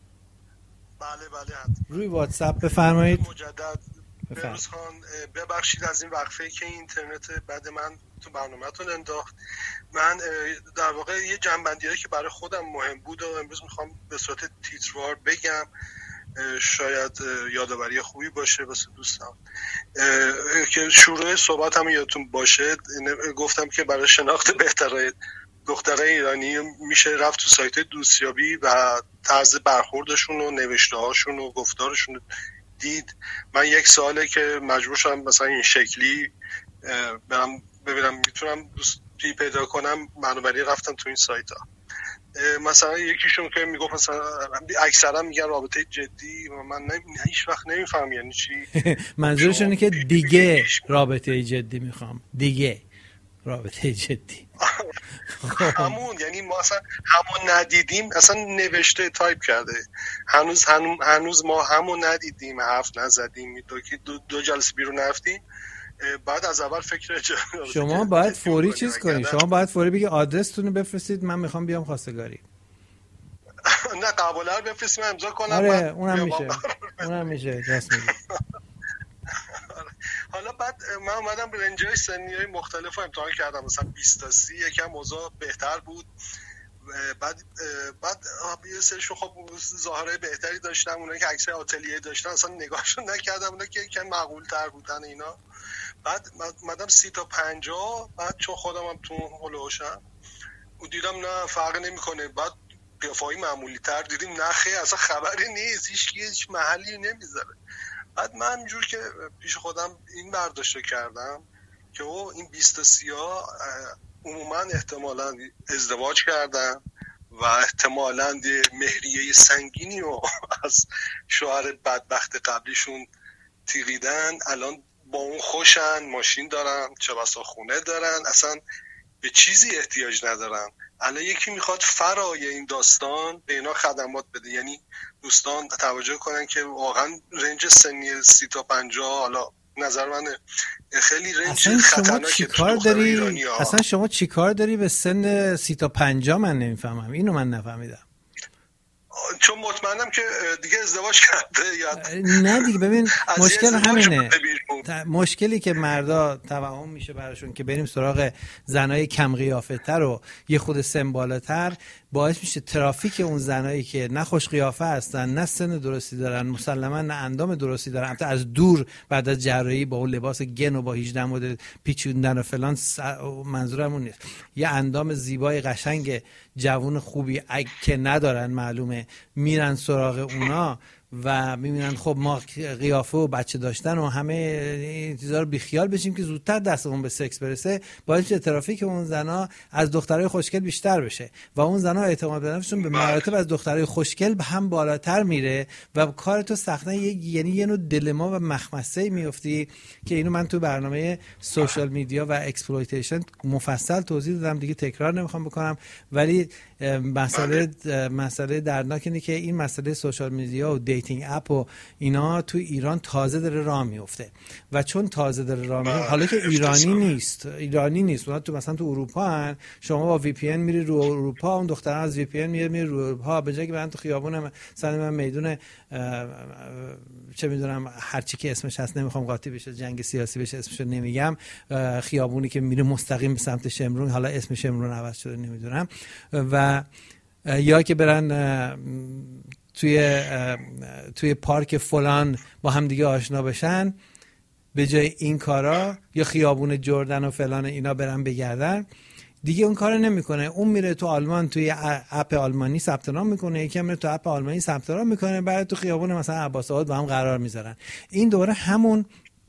بله روی واتساپ بفرمایید. مجدد بهروز خان ببخشید از این وقفه که اینترنت بعد من تو برنامه‌تون انداخت. من در واقع یه جنبندیایی که برای خودم مهم بود و امروز میخوام به صورت تیتروار بگم، شاید یادآوری خوبی باشه واسه دوستان که شروع صحبتم یادتون باشه. گفتم که برای شناخت بهتر دخترای ایرانی میشه رفت تو سایت دوستیابی و طرز برخوردشون و نوشته هاشون و گفتارشون دید. من یک ساله که مجبور شدم مثلا این شکلی برم ببینم میتونم دوستی پیدا کنم، بنابراین رفتم تو این سایت ها. مثلا یکیشون که میگفت مثلا اکثرا میگن رابطه جدی و من هیچ وقت نمیفهم یعنی چی. منظورشون اینه که دیگه رابطه جدی میخوام، دیگه رابطه جدی. همون یعنی ما اصلا همون ندیدیم، اصلا نوشته تایپ کرده هنوز ما همون ندیدیم، حرف نزدیم، دو جلسه بیرون رفتیم، بعد از اول فکر شما باید فوری چیز کنید. شما باید فوری بگی آدرستون رو بفرستید من میخوام بیام خواستگاری. نه قبوله رو بفرستیم امضا کنم. آره اونم میشه راست میگی. حالا بعد من اومدم رنج‌های سنی‌های مختلف رو امتحان کردم، مثلا 20 تا 30 یکم اوضاع بهتر بود. بعد یه سرشون خب ظاهرای بهتری داشتم، اونایی که عکسای آتلیه داشتن اصلا نگاهشون نکردم، اونا که یکم معقول‌تر بودن اینا. بعد اومدم 30 تا 50، بعد چون خودم هم تو هولوشم و دیدم نه فرق نمی‌کنه، بعد قیافه‌ای معمولی‌تر دیدیم نه خیر اصلا خبری نیست، هیچ محلی نمیذاره. بعد من همینجور که پیش خودم این برداشت کردم که این 20 تا 30 عموما احتمالاً ازدواج کردن و احتمالاً مهریه سنگینی و از شوهر بدبخت قبلیشون تیغیدن، الان با اون خوشن، ماشین دارن، چه بسا خونه دارن، اصلا به چیزی احتیاج ندارن. الان یکی میخواد فرای این داستان به اینا خدمات بده. یعنی دوستان توجه کنن که واقعا رنج سنی 30 تا 50، حالا نظر من خیلی رنج خطرناکه تو دختر ایرانی ها. اصلا شما چی کار داری به سن 30 تا 50؟ من نمیفهمم، اینو من نفهمیدم. چون مطمئنم که دیگه ازدواج کرده یا نه دیگه. ببین مشکل همینه، مشکلی که مردا توهم میشه براشون که بریم سراغ زنای کم قیافه تر و یه خود سن بالاتر، باعث میشه ترافیک اون زنایی که نه خوش قیافه هستن، نه سن درستی دارن، مسلما نه اندام درستی دارن، البته از دور بعد از جراحی با اون لباس گن و با 18 مدل پیچوندن و فلان، منظورم اون نیست. یه اندام زیبای قشنگ جوون خوبی که ندارن معلومه، میرن سراغ اونا و میبینن خب ما قیافه و بچه داشتن و همه این چیزا رو بیخیال بشیم که زودتر دستمون به سکس برسه، باعث میشه ترافیک اون زنا از دخترای خوشگل بیشتر بشه و اون زنا اعتماد به نفسشون به مراتب از دخترای خوشگل هم بالاتر میره و کار تو سختن. یعنی یه نوع دلما و مخمسه میفتی که اینو من تو برنامه سوشال میدیا و اکسپلویتیشن مفصل توضیح دادم، دیگه تکرار نمیخوام بکنم. ولی مسئله دردناک اینه که این مسئله سوشال میدیا و دیتینگ اپ و اینا تو ایران تازه داره راه میفته و چون تازه داره راه میفته، حالا که ایرانی نیست اونا تو مثلا تو اروپا هن، شما با وی پی ان میری رو اروپا، اون دخترها از وی پی ان میره رو اروپا، به جای که برن تو خیابون مثلا من میدون چه میدونم هر چی که اسمش هست، نمیخوام قاطی بشه جنگ سیاسی بشه اسمشو نمیگم، خیابونی که میره مستقیم به سمت شمرون، حالا اسم شمرون عوض شده نمیدونم، و یا که برن توی پارک فلان با هم دیگه آشنا بشن، به جای این کارا یا خیابون جردن و فلان اینا برن بگردن، دیگه اون کارو نمیکنه. اون میره تو آلمان توی اپ آلمانی ثبت نام میکنه، یکی میره تو اپ آلمانی ثبت نام میکنه، بعد تو خیابون مثلا عباس آباد با هم قرار میذارن. این دوره همون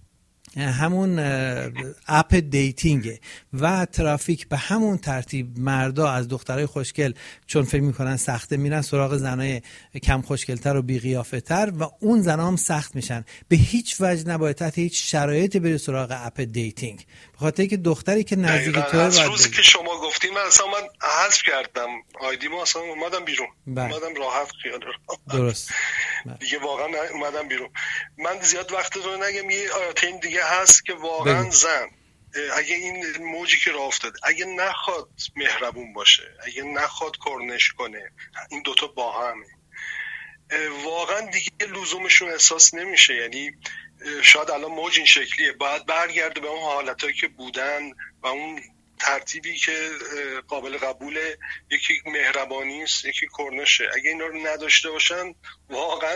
اپ دیتینگه و ترافیک به همون ترتیب. مردا از دخترای خوشگل چون فکر میکنن سخته میرن سراغ زنای کم خوشگلتر و بی قیافه تر و اون زنا هم سخت میشن. به هیچ وجه نباید تحت هیچ شرایطی بری سراغ اپ دیتینگ، به خاطر اینکه دختری که نزدیک توه از روزی که شما گفتین من اصلا حذف کردم آیدیمو، اصلا اومدم بیرون. اومدم راحت خیال درست دیگه واقعا اومدم بیرون. من زیاد وقت رو نگم، یه آیتین دیگه هست که واقعا زن اگه این موجی که راه افتاد اگه نخواد مهربون باشه، اگه نخواد کرنش کنه، این دوتا با همه واقعا دیگه لزومشون احساس نمیشه. یعنی شاید الان موج این شکلیه، باید برگرده به اون حالتایی که بودن و اون ترتیبی که قابل قبوله. یکی مهربانی است، یکی کرنشه. اگه اینا رو نداشته باشن واقعا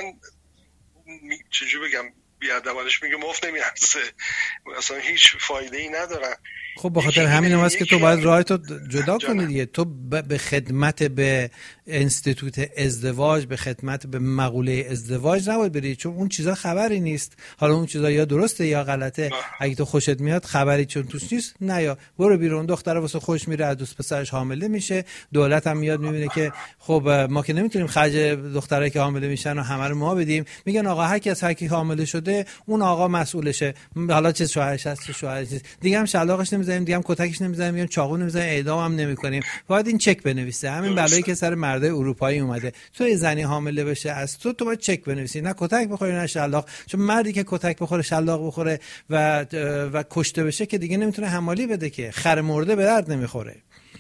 چجوری بگم، بیادبانش میگه مفت نمیارزه، اصلا هیچ فایده ای ندارن. خب بخاطر همین هم هست که تو باید راهتو جدا کنی دیگه. تو به خدمت به انستیتوت ازدواج، به خدمت به مقوله ازدواج نباید بری، چون اون چیزا خبری نیست. حالا اون چیزا یا درسته یا غلطه، اگه تو خوشت میاد خبری چون توش نیست، نه یا برو بیرون. دختره واسه خوش میره، از دوست پسرش حامله میشه، دولت هم میاد میبینه که خب ما که نمیتونیم خرج دخترایی که حامله میشن و همه رو ما بدیم، میگن آقا هر کی از هر کی حامله شده اون آقا مسئولشه، حالا چه شوهرش هست چه شوهرش نیست، دیگه هم شلاقش نمیزنیم، دیگه هم کتکش نمیزنیم، میگیم چاقو نمیزنیم، اعدام هم نمیکنیم. باید این چک بنویسه. همین بلایی که سر مردای اروپایی اومده، تو زنی حامله بشه از تو باید چک بنویسی، نه کتک بخوری نه شلاق. چون مردی که کتک بخوره، شلاق بخوره و کشته بشه که دیگه نمیتونه حمالی بده، که خر مرده به درد نمیخوره.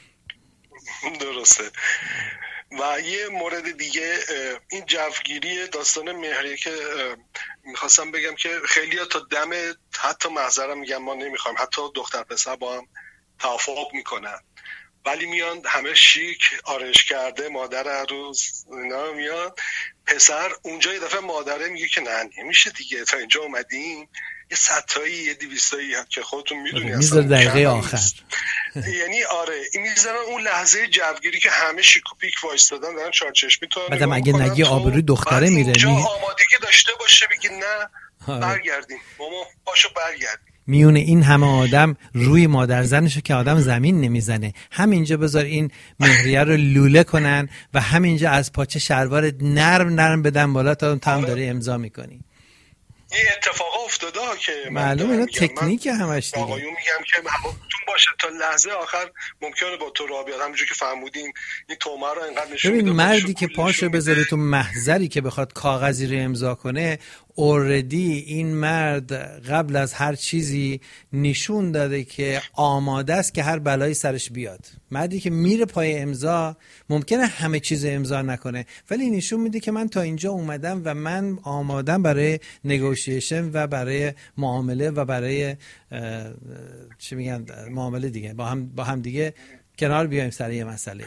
درسته. و یه مورد دیگه این جوگیری داستان مهریه که میخواستم بگم که خیلی ها تا دم حتی محضرم میگن ما نمیخوایم، حتی دختر پسر با هم توافق میکنن، ولی میان همه شیک آرش کرده، مادر عروس اینا میاد، پسر اونجا یه دفعه مادره میگه که نه نمیشه دیگه، تا اینجا اومدیم، یه 100 تایی یه 200 تایی که خودتون میدونی اصلا دقیقه آخر یعنی آره این میذارن اون لحظه جوگیری که همه شیک و پیک وایستادن دارن چارچشمی تو بعدم اگه نگی آبروی دختره میره، اینجا آمادگی داشته باشه بگی نه برگردیم ماما پاشو برگردیم. میونه این همه آدم روی مادر زنشو که آدم زمین نمیزنه، همینجا بذار این مهریه رو لوله کنن و همینجا از پاچه شلوار نرم بدن بالا تا هم داری امضا میکنی. این اتفاق افتاده که معلومه اینا تکنیک همش دیگه. آقایون میگم که حواستون باشه تا لحظه آخر ممکنه با تو راه بیاد، همونجوری که فهمودیم این تومه رو اینقدر نشون میده. ببین مردی که پاشو بذاره تو محضری که بخواد کاغذی رو امضا کنه، اوردی این مرد قبل از هر چیزی نشون داده که آماده است که هر بلایی سرش بیاد. مردی که میره پای امضا ممکنه همه چیز امضا نکنه، ولی نشون میده که من تا اینجا اومدم و من آمادم برای نگوشیشن و برای معامله و برای چی میگن معامله دیگه، با هم دیگه کنار بیایم سر یه مسئله.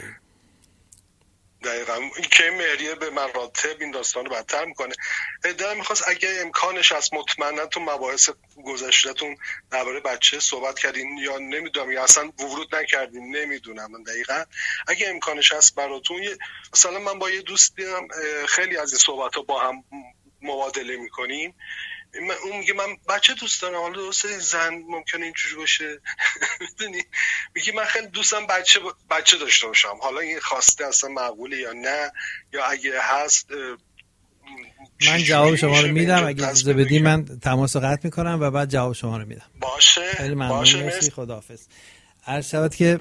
دقیقا این که مهریه به مراتب این داستان رو بدتر میکنه. دلم میخواست اگه امکانش هست، مطمئنا تو مباحث گذشته‌تون درباره بچه صحبت کردین یا نمیدونم یا اصلا ورود نکردین، نمیدونم من دقیقا. اگه امکانش هست براتون، مثلا من با یه دوستی خیلی از این صحبت‌ها با هم مبادله میکنیم، اون میگه من بچه دوست دارم، حالا درسته زن ممکنه اینجوری باشه میدونی، میگه من خیلی دوستم بچه داشته باشم، حالا این خواسته اصلا معقوله یا نه، یا اگه هست من جواب شما رو میدم. اگه اجازه بدی من تماس رو قطع میکنم و بعد جواب شما رو میدم. باشه. خیلی ممنون. مرسی. خداحافظ. عرض شود که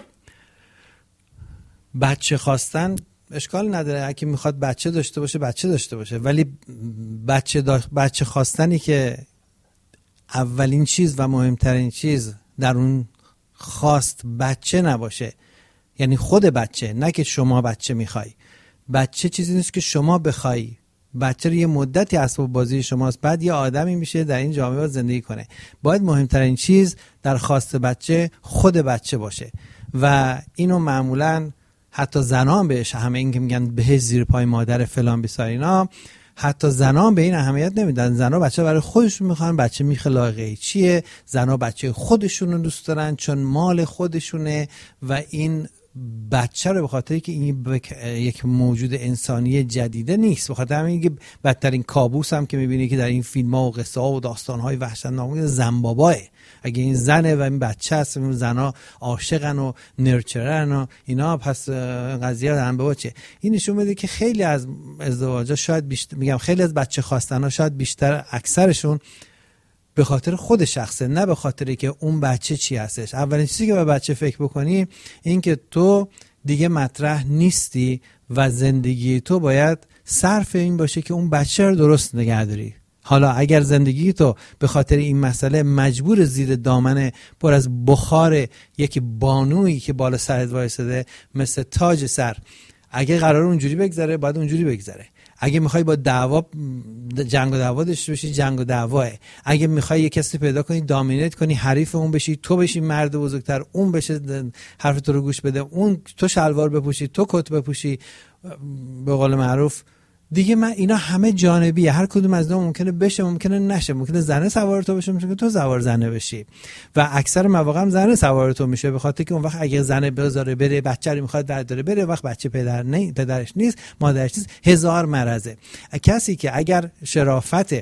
بچه خواستن اشکال نداره، اگه میخواد بچه داشته باشه، ولی بچه خواستنی که اولین چیز و مهمترین چیز در اون خواست بچه نباشه، یعنی خود بچه، نه که شما بچه میخوای. بچه چیزی نیست که شما بخوای، بچه رو یه مدتی اسباب بازی شماست، بعد یه آدمی میشه در این جامعه زندگی کنه. باید مهمترین چیز در خواست بچه خود بچه باشه و اینو معمولاً حتی زنان بهش همه این که میگن به زیر پای مادر فلان بیسار اینا، حتی زنان به این اهمیت نمیدن. زنا بچه برای خودشون میخوان، بچه میخلاقه چیه، زنا بچه خودشون رو دوست دارن چون مال خودشونه و این بچه رو به خاطری که این یک موجود انسانی جدیده نیست، به خاطر همین که بدترین کابوس هم که میبینی که در این فیلم ها و قصه ها و داستان های وحشتناک زن باباه. اگه این زنه و این بچه هست، این زنا عاشقن و نرچرن و اینا، پس قضیه زن بابا چه؟ این نشون میده که خیلی از ازدواجا شاید بیشتر، میگم خیلی از بچه خواستن ها شاید بیشتر اکثرشون به خاطر خود شخصه، نه به خاطری که اون بچه چی هستش. اولین چیزی که به بچه فکر بکنی این که تو دیگه مطرح نیستی و زندگی تو باید صرف این باشه که اون بچه رو درست نگه داری. حالا اگر زندگی تو به خاطر این مسئله مجبور زیر دامن پر از بخار یک بانویی که بالا سرت وایساده مثل تاج سر، اگه قرار اونجوری بگذره باید اونجوری بگذره. اگه میخوای با دعوا جنگ و دعوا داشته باشی، جنگ و دعواه. اگه میخوای یه کسی پیدا کنی دامینیت کنی، حریف اون بشی، تو بشی مرد بزرگتر، اون بشه حرف تو رو گوش بده، اون تو شلوار بپوشی، تو کت بپوشی، به قول معروف دیگه. من اینا همه جانبیه، هر کدوم از اینا ممکنه بشه ممکنه نشه. ممکنه زنه سوار تو بشه، ممکنه تو سوار زنه بشی و اکثر مواقع هم زنه سوار تو میشه، به خاطر که اون وقت اگه زنه بذاره بره، بچه رو میخواد برداره بره، وقت بچه پدرش نیست، مادرش نیست، هزار مرزه. کسی که اگر شرافت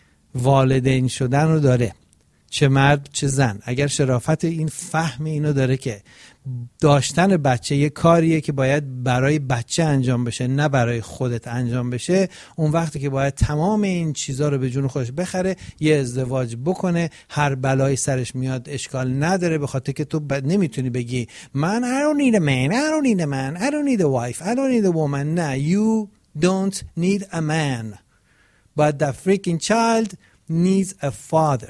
والدین شدن رو داره، چه مرد چه زن، اگر شرافت این فهم اینو داره که داشتن بچه یه کاریه که باید برای بچه انجام بشه نه برای خودت انجام بشه، اون وقتی که باید تمام این چیزا رو به جون خودش بخره، یه ازدواج بکنه، هر بلایی سرش میاد اشکال نداره، به خاطر که تو نمیتونی بگی من I don't need a man, I don't need a man, I don't need a wife, I don't need a woman. نه، you don't need a man but the freaking child needs a father.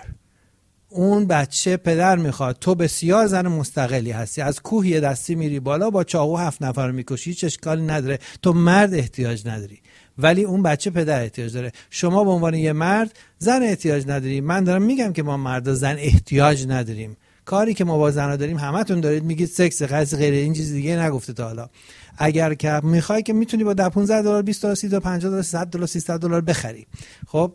اون بچه پدر میخواد. تو بسیار زن مستقلی هستی، از کوه یه دستی میری بالا، با چاقو 7 نفر میکشی، هیچ اشکالی نداره. تو مرد احتیاج نداری، ولی اون بچه پدر احتیاج داره. شما به عنوان یه مرد زن احتیاج نداری. من دارم میگم که ما مردا زن احتیاج نداریم. کاری که ما با زنها داریم همتون دارید میگید سکس، غیر این چیز دیگه نگفته تا حالا. اگر که میخوای که میتونی با $15 $20 $30 $50 $100 $300 بخری. خب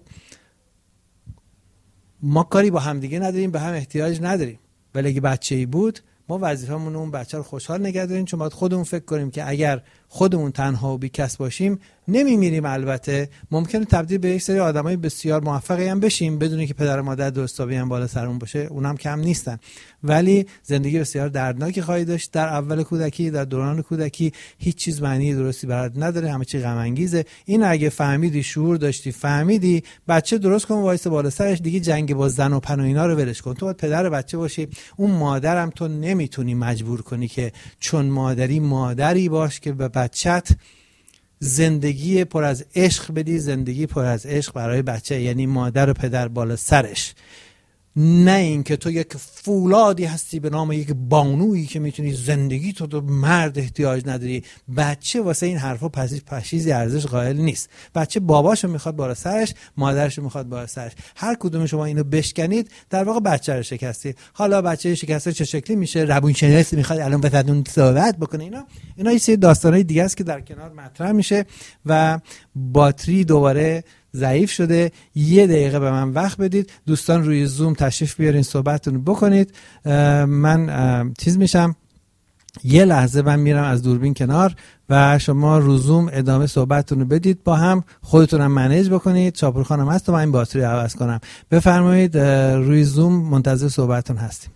ما کاری با هم دیگه نداریم، به هم احتیاج نداریم. ولی اگه بچه‌ای بود، ما وظیفمون اون بچه رو خوشحال نگه داریم، چون باید خودمون فکر کنیم که اگر خودمون تنها و بی‌کس باشیم نمیمیریم. البته ممکنه تبدیل به یک سری آدمای بسیار موفقی هم بشیم بدون که پدر و مادر درستابی هم بالا سرمون باشه، اونم کم نیستن، ولی زندگی بسیار دردناکی خواهی داشت. در اول کودکی، در دوران کودکی هیچ چیز معنی درستی برات نداره، همه چی غم انگیزه. این اگه فهمیدی، شعور داشتی، فهمیدی، بچه درست کن وایس بالا سرش، دیگه جنگ با زن و پن و اینا رو ولش کن. تو باید پدر بچه باشی. اون مادرم تو نمیتونی مجبور کنی که چون مادری باش که به بچت زندگی پر از عشق بدی، زندگی پر از عشق برای بچه، یعنی مادر و پدر بالا سرش. نه این که تو یک فولادی هستی به نام یک بانویی که میتونی زندگی تو مرد احتیاج نداری. بچه واسه این حرفا پشیزی ارزش قائل نیست. بچه باباشو میخواد بالا سرش، مادرشو میخواد بالا سرش. هر کدوم شما اینو بشکنید در واقع بچه رو شکستی. حالا بچه شکسته چه شکلی میشه؟ روانشناس میخواد الان بهتون صحبت بکنه. اینا یه سری داستانای دیگه است که در کنار مطرح میشه و باتری دوباره ضعیف شده. 1 دقیقه به من وقت بدید دوستان، روی زوم تشریف بیارین صحبتتون بکنید. من چیز میشم، یه لحظه من میرم از دوربین کنار و شما رو زوم ادامه صحبتتون رو بدید، با هم خودتونم منیج بکنید. چاپور خانم هست تا من این باتری عوض کنم. بفرمایید، روی زوم منتظر صحبتتون هستیم.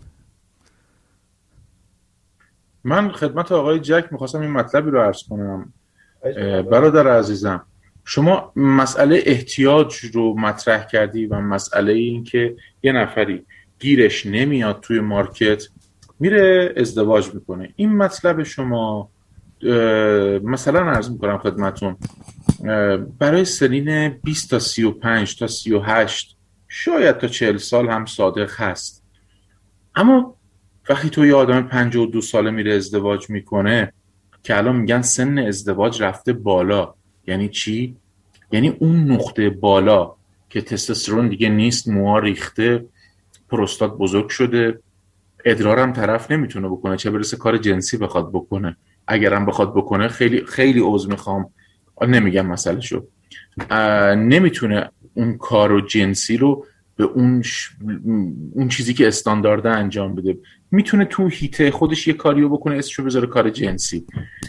من خدمت آقای جک میخواستم این مطلبی رو عرض کنم. برادر عزیزم، شما مسئله احتیاج رو مطرح کردی و مسئله این که یه نفری گیرش نمیاد توی مارکت میره ازدواج میکنه. این مطلب شما مثلا عرض میکنم خدمتون برای سنین 20 تا 35 تا 38 شاید تا 40 سال هم صادق هست، اما وقتی تو یه آدم 52 ساله میره ازدواج میکنه که الان میگن سن ازدواج رفته بالا، یعنی چی؟ یعنی اون نقطه بالا که تستوسترون دیگه نیست، موها ریخته، پروستات بزرگ شده، ادرارم طرف نمیتونه بکنه، چه برسه کار جنسی بخواد بکنه. اگرم بخواد بکنه خیلی خیلی عذر میخوام، نمیگم مسئله شو، نمیتونه اون کار جنسی رو به اون چیزی که استاندارده انجام بده. میتونه تو هیته خودش یه کاریو بکنه اسمشو بذاره کار جنسی.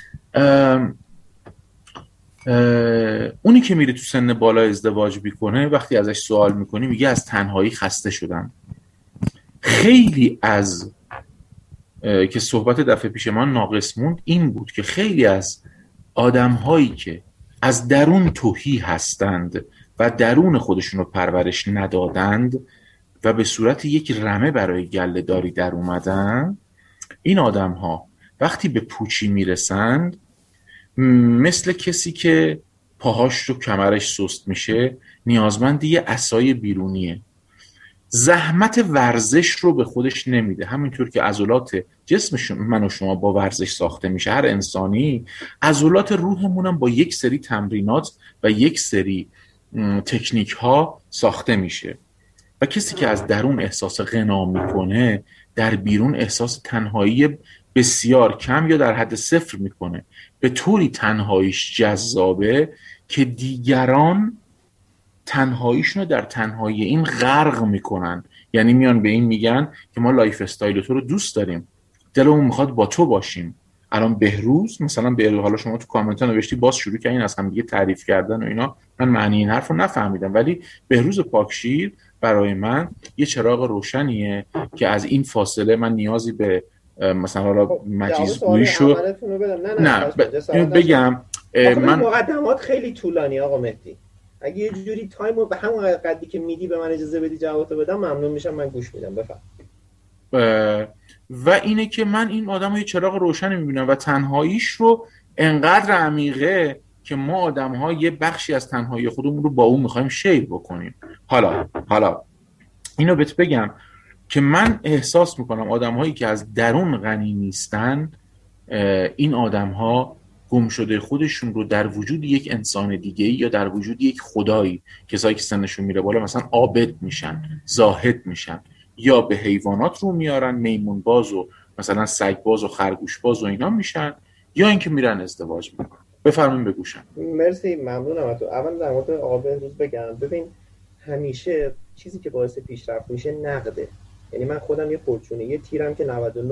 اونی که میره تو سن بالا ازدواج میکنه وقتی ازش سوال میکنی میگه از تنهایی خسته شدم. خیلی از که صحبت دفعه پیش من ناقص موند این بود که خیلی از آدم‌هایی که از درون تهی هستند و درون خودشون رو پرورش ندادند و به صورت یک رمه برای گله داری در اومدن، این آدم‌ها وقتی به پوچی میرسند مثل کسی که پاهاش رو کمرش سست میشه نیازمند یه عصای بیرونیه. زحمت ورزش رو به خودش نمیده. همینطور که عضلات جسم من و شما با ورزش ساخته میشه، هر انسانی عضلات روحمون هم با یک سری تمرینات و یک سری تکنیک ها ساخته میشه. و کسی که از درون احساس غنا میکنه در بیرون احساس تنهایی بسیار کم یا در حد صفر میکنه. به طوری تنهاییش جذابه که دیگران تنهاییشون رو در تنهایی این غرق میکنن. یعنی میان به این میگن که ما لایف استایل تو رو دوست داریم، دلمون میخواد با تو باشیم. الان بهروز مثلا به حالا شما تو کامنت ها نوشتی باز شروع کردین از هم دیگه تعریف کردن و اینا، من معنی این حرف رو نفهمیدم، ولی بهروز پاکشیر برای من یه چراغ روشنیه که از این فاصله من نیازی به مثلا حالا مجیزگوییشو نه بگم. من مقدمات خیلی طولانی آقا مهدی، اگه یه جوری تایمو به همون قدری که میدی به من اجازه بدی جوابتو بدم ممنون میشم. من گوش میدم. بفرم. و اینه که من این آدمو یه چراغ روشن میبینم و تنهاییش رو انقدر عمیقه که ما آدم‌ها یه بخشی از تنهایی خودمون رو با اون میخوایم شیر بکنیم. حالا اینو بهت بگم که من احساس میکنم آدم‌هایی که از درون غنی نیستن، این آدم‌ها گم شده خودشون رو در وجود یک انسان دیگه‌ای یا در وجود یک خدایی، کسایی که سنشون میره بالا مثلا عابد میشن، زاهد میشن، یا به حیوانات رو میارن، میمون باز و مثلا سگ باز و خرگوش باز و اینا میشن، یا اینکه میرن ازدواج میکنن. بفرمایید بگوشم. مرسی، ممنونم از تو. اول در مورد آقا بهروز بگم، ببین همیشه چیزی که باعث پیشرفت میشه نقده. یعنی من خودم یه فورچونه یه تیرم که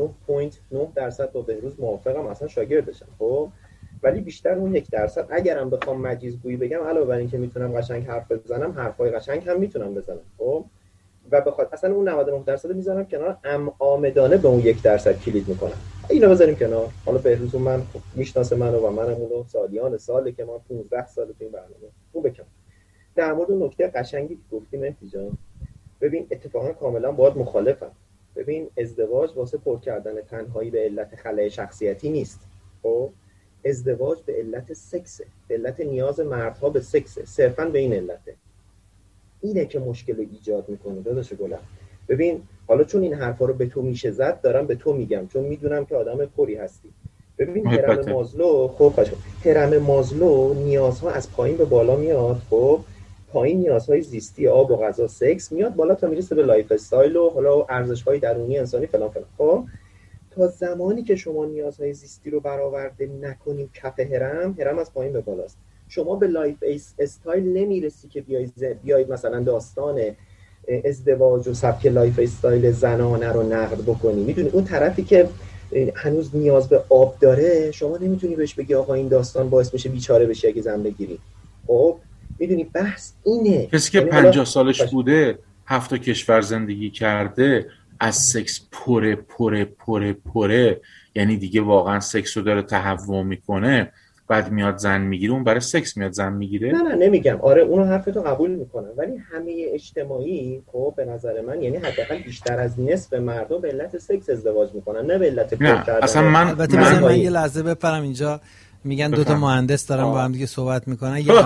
99.9% با بهروز موافقم، اصلا شاگردشم، خب ولی بیشتر اون 1% اگرم بخوام مجیزگویی بگم علاوه بر اینکه میتونم قشنگ حرف بزنم، حرفای قشنگ هم میتونم بزنم، خب و بخواد اصلا اون 99% میذارم کنار، آمدانه به اون 1% کلید میکنم. اینو بذاریم کنار. حالا بهروز من میشناسه منو و منم اونو سالیان ساله که ما 15 سال تو این برنامه اون بکنم. در مورد نکته قشنگی که گفتی مهدی جان، ببین اتفاقا کاملا باهات مخالفم. ببین ازدواج واسه پر کردن تنهایی به علت خلأ شخصیتی نیست. خب ازدواج به علت سکسه، به علت نیاز مردها به سکسه، صرفا به این علته. اینه که مشکل ایجاد میکنه داداش گلم. ببین حالا چون این حرفا رو به تو میشه زد، دارم به تو میگم چون میدونم که آدم پری هستی. ببین هرم مازلو، خب هرم مازلو نیازها از پایین به بالا میاد. خب پایین نیازهای زیستی، آب و غذا، سکس میاد بالا تا میرسه به لایف استایل و حالا ارزش‌های درونی انسانی فلان فلان. خب تا زمانی که شما نیازهای زیستی رو برآورده نکنید کف هرم از پایین به بالاست. شما به لایف استایل نمیرسی که بیاید مثلا داستان ازدواج و سبک لایف استایل زنانه رو نقد بکنی. میدونی اون طرفی که هنوز نیاز به آب داره، شما نمیتونی بهش بگی آقا این داستان باعث میشه بیچاره بشی اگه زن بگیری. خب میدونی بحث اینه. کسی که 50 سالش بوده 7 کشور زندگی کرده، از سکس پره، یعنی دیگه واقعا سکس رو داره تهوع میکنه، بعد میاد زن میگیره، اون برای سکس میاد زن میگیره. نه نمیگم، آره اونو حرفتو قبول میکنم، ولی همه اجتماعی خب به نظر من، یعنی حداقل بیشتر از نصف مردم به علت سکس ازدواج میکنن، نه به علت پر کردن. اصلا من یه لحظه بپرم اینجا. میگن دوتا مهندس دارن با هم دیگه صحبت میکنن، یه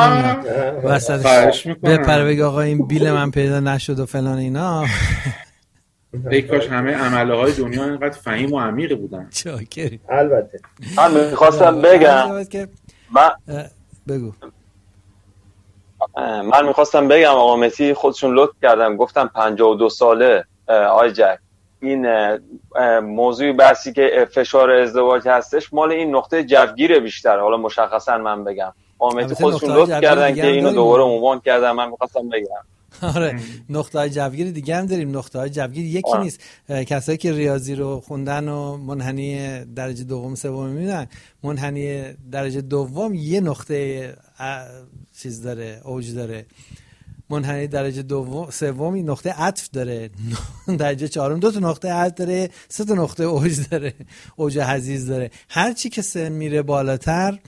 وسطش بپره بگه آقا این بیل من پیدا نشد و فلان اینا. ای کاش همه عمله های دنیا اینقدر فهیم و عمیق بودن. چاکری. البته من میخواستم بگم بگو. من میخواستم بگم آقا مسی خودشون لطف کردن، گفتم 52 ساله آی جک. این موضوع بحثی که فشار ازدواج هستش مال این نقطه جوگیره بیشتر. حالا مشخصا من بگم آمدی خودشون لطف کردن که اینو دوباره عنوان کردن، من می‌خواستم بگم. آره نقطه‌های جوگیر دیگه هم داریم. نقطه‌های جوگیر یکی نیست. کسایی که ریاضی رو خوندن و منحنی درجه دوم سوم میدونن، منحنی درجه دوم یه نقطه چیز داره، اوج داره. منحنی درجه دوم سوم نقطه عطف داره. درجه چهارم 2 تا نقطه عطف داره، 3 تا نقطه اوج داره، اوج حضیض داره. هر چی که سن میره بالاتر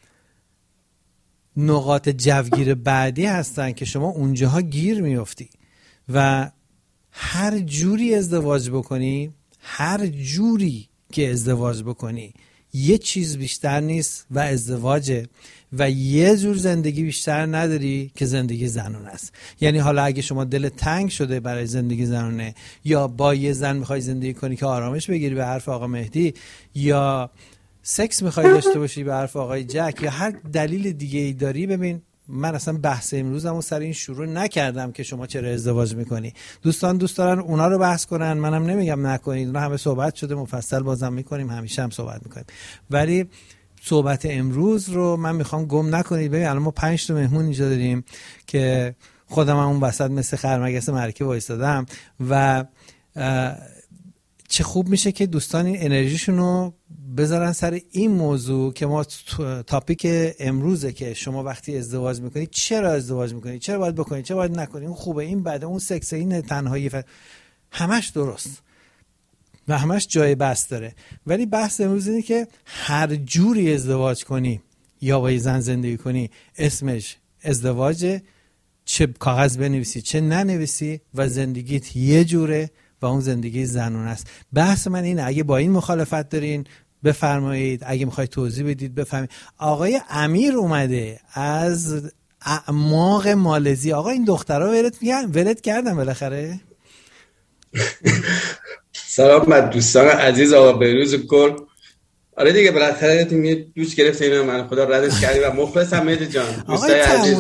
نقاط جوگیر بعدی هستن که شما اونجاها گیر میفتی و هر جوری ازدواج بکنی، هر جوری که ازدواج بکنی یه چیز بیشتر نیست و ازدواجه و یه جور زندگی بیشتر نداری که زندگی زنونه است. یعنی حالا اگه شما دل تنگ شده برای زندگی زنونه یا با یه زن میخوای زندگی کنی که آرامش بگیری به حرف آقا مهدی، یا سکس میخوای داشته باشی به حرف آقای جک، یا هر دلیل دیگه ای داری، ببین من اصلا بحث امروزمو سر این شروع نکردم که شما چرا ازدواج میکنی. دوستان دوست دارن اونا رو بحث کنن، منم نمیگم نکنید، اونا همه صحبت شده مفصل بازم میکنیم، همیشه هم صحبت میکنیم، ولی صحبت امروز رو من میخوام گم نکنید. ببین الان ما 5 تا مهمون اینجا داریم که خودم هم اون وسط مثل خرمگس مرکه وایسادم و چه خوب میشه که دوستان این انرژیشون رو بذارن سر این موضوع که ما تاپیک امروزه که شما وقتی ازدواج میکنید چرا ازدواج میکنید، چرا باید بکنید، چرا باید نکنید، اون خوبه، این بده، اون سکس، این تنهایی، همش درست و همش جای بحث داره. ولی بحث امروز اینه که هر جوری ازدواج کنی یا با زن زندگی کنی اسمش ازدواجه، چه کاغذ بنویسی چه ننویسی و زندگیت یه جوره و اون زندگی زنونه است. بحث من اینه، اگه با این مخالفت دارین بفرمایید، اگه میخواید توضیح بدید بفهمید. آقای امیر اومده از اعماق مالزی. آقا این دخترها ولت کردن بالاخره؟ سلام بر دوستان عزیز آقا بهروز گل. آره دیگه بالاخره تیم دوست گرفت، اینو من خدا ردش کردی و مخلصم مهدی جان. دوستای عزیز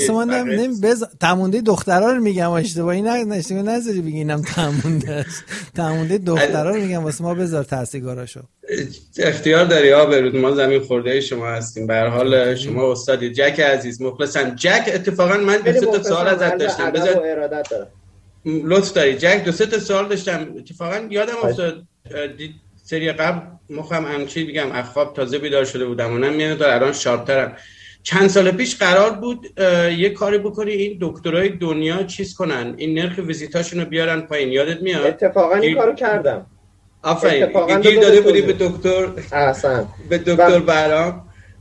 تمونده دخترا رو میگم، اشتباهی نذاری بگی اینم تمونده است. تمونده دخترا رو میگم واسه ما، بذار تاثیرگذارشو. اختیار داری آقا بهروز، ما زمین خورده شما هستیم. به هر حال شما استادی. جک عزیز مخلصم. جک اتفاقا من 2 تا سوال ازت داشتم، بذار لطف داری جک. 2 تا سوال داشتم اتفاقا یادم افتاد سری قبل مخم همچی بگم اخواب تازه بیدار شده بودم و نمیاد الان شارپترم. چند سال پیش قرار بود یه کاری بکنی این دکترای دنیا چیز کنن، این نرخ ویزیتاشونو بیارن پایین، یادت میاد؟ اتفاقا این کارو کردم. آفرین. گیر داده بودی به دکتر احسن، به دکتر برام.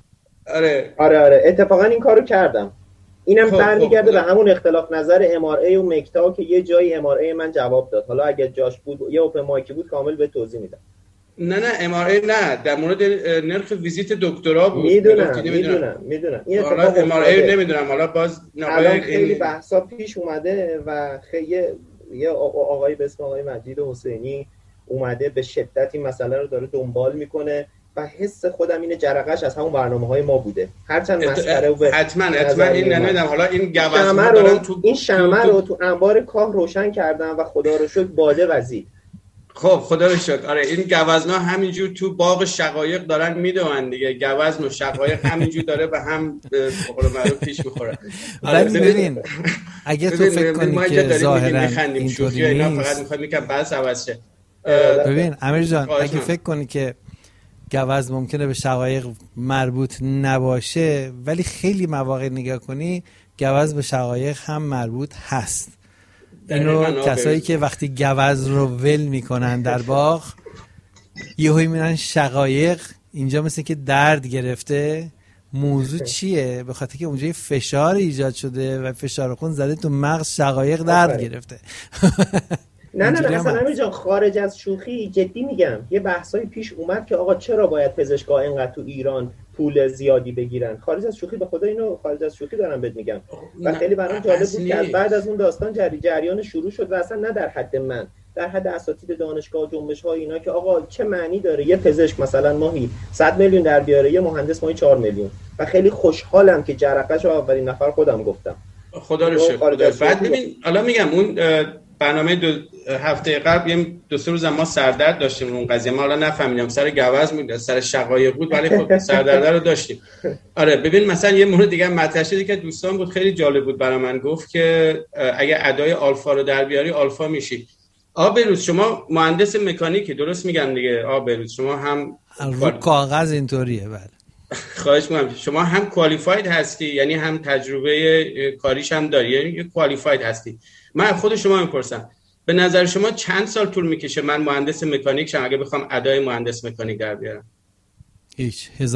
آره اتفاقا این کارو کردم. اینم برمیگرده به همون اختلاف نظر MRA و مکتا که یه جایی MRA من جواب داد. حالا اگه جاش بود یه اوپن مایکی بود کامل به توضیح میدم. نه MRA نه، در مورد نرخ ویزیت دکترا بود. میدونم. این حالا MRA نمیدونم، حالا باز الان خیلی بحثا پیش اومده و خیلی یه آقای به اسم آقای مجید حسینی اومده به شدت این مسئله رو داره دنبال میکنه و حس خودم اینه جرقش از همون برنامه‌های ما بوده. هرچند مسخره و حتما این نمیدونم. حالا این گوزنا دارن این شمع رو تو انبار کاه روشن کردن و خدا رو شکر باده وزید. خب خدا رو شکر. آره این گوزنا همینجور تو باغ شقایق دارن میدوئن دیگه. گوزن و شقایق همینجور داره به هم به قول معروف پیش میخوره. ولی ببین اگه تو فکر کنی که ظاهرا اینطوری نیست، فقط میخواد میگم بس عوض شه. ببین امیر جان اگه فکر کنی که گوز ممکنه به شقایق مربوط نباشه، ولی خیلی مواقع نگاه کنی گوز به شقایق هم مربوط هست. اینو کسایی که وقتی گوز رو ول میکنن در باغ یهویی میرن شقایق اینجا مثل که درد گرفته. موضوع چیه؟ به خاطر که اونجا فشار ایجاد شده و فشار خون زده تو مغز، شقایق درد گرفته. نه اصلا امیر جان خارج از شوخی جدی میگم، یه بحثای پیش اومد که آقا چرا باید پزشکا اینقدر تو ایران پول زیادی بگیرن. خارج از شوخی، به خدا اینو خارج از شوخی دارم بهت میگم. و خیلی برام جالب بود که بعد از اون داستان جریان شروع شد و اصلا نه در حد من، در حد اساتید دانشگاه جنبش‌ها اینا که آقا چه معنی داره یه پزشک مثلا ماهی 100 میلیون در بیاره، یه مهندس ماهی 4 میلیون. و خیلی خوشحالم که جرقه‌شو اولین نفر خودم گفتم. خدا رو شکر. بعد ببین حالا میگم اون برنامه هفته قبل یه 2-3 روز ما سردرد داشتیم اون قضیه. ما حالا نفهمیدم سر گوز بود سر شقایق بود، ولی خب سردرد رو داشتیم. آره ببین مثلا یه مورد دیگه مطرح شده که دوستان بود خیلی جالب بود برای من، گفت که اگه ادای آلفا رو در بیاری آلفا میشی. بهروز شما مهندس مکانیکی، درست میگم دیگه؟ بهروز شما هم رو کاغذ اینطوریه. بله خواهش می‌کنم. شما هم کوالیفاید هستی، یعنی هم تجربه کاریش هم داری، یعنی کوالیفاید هستی. من خود شما میپرسم به نظر شما چند سال طول میکشه من مهندس مکانیک شم اگه بخوام ادای مهندس مکانیک در بیارم؟ هیچ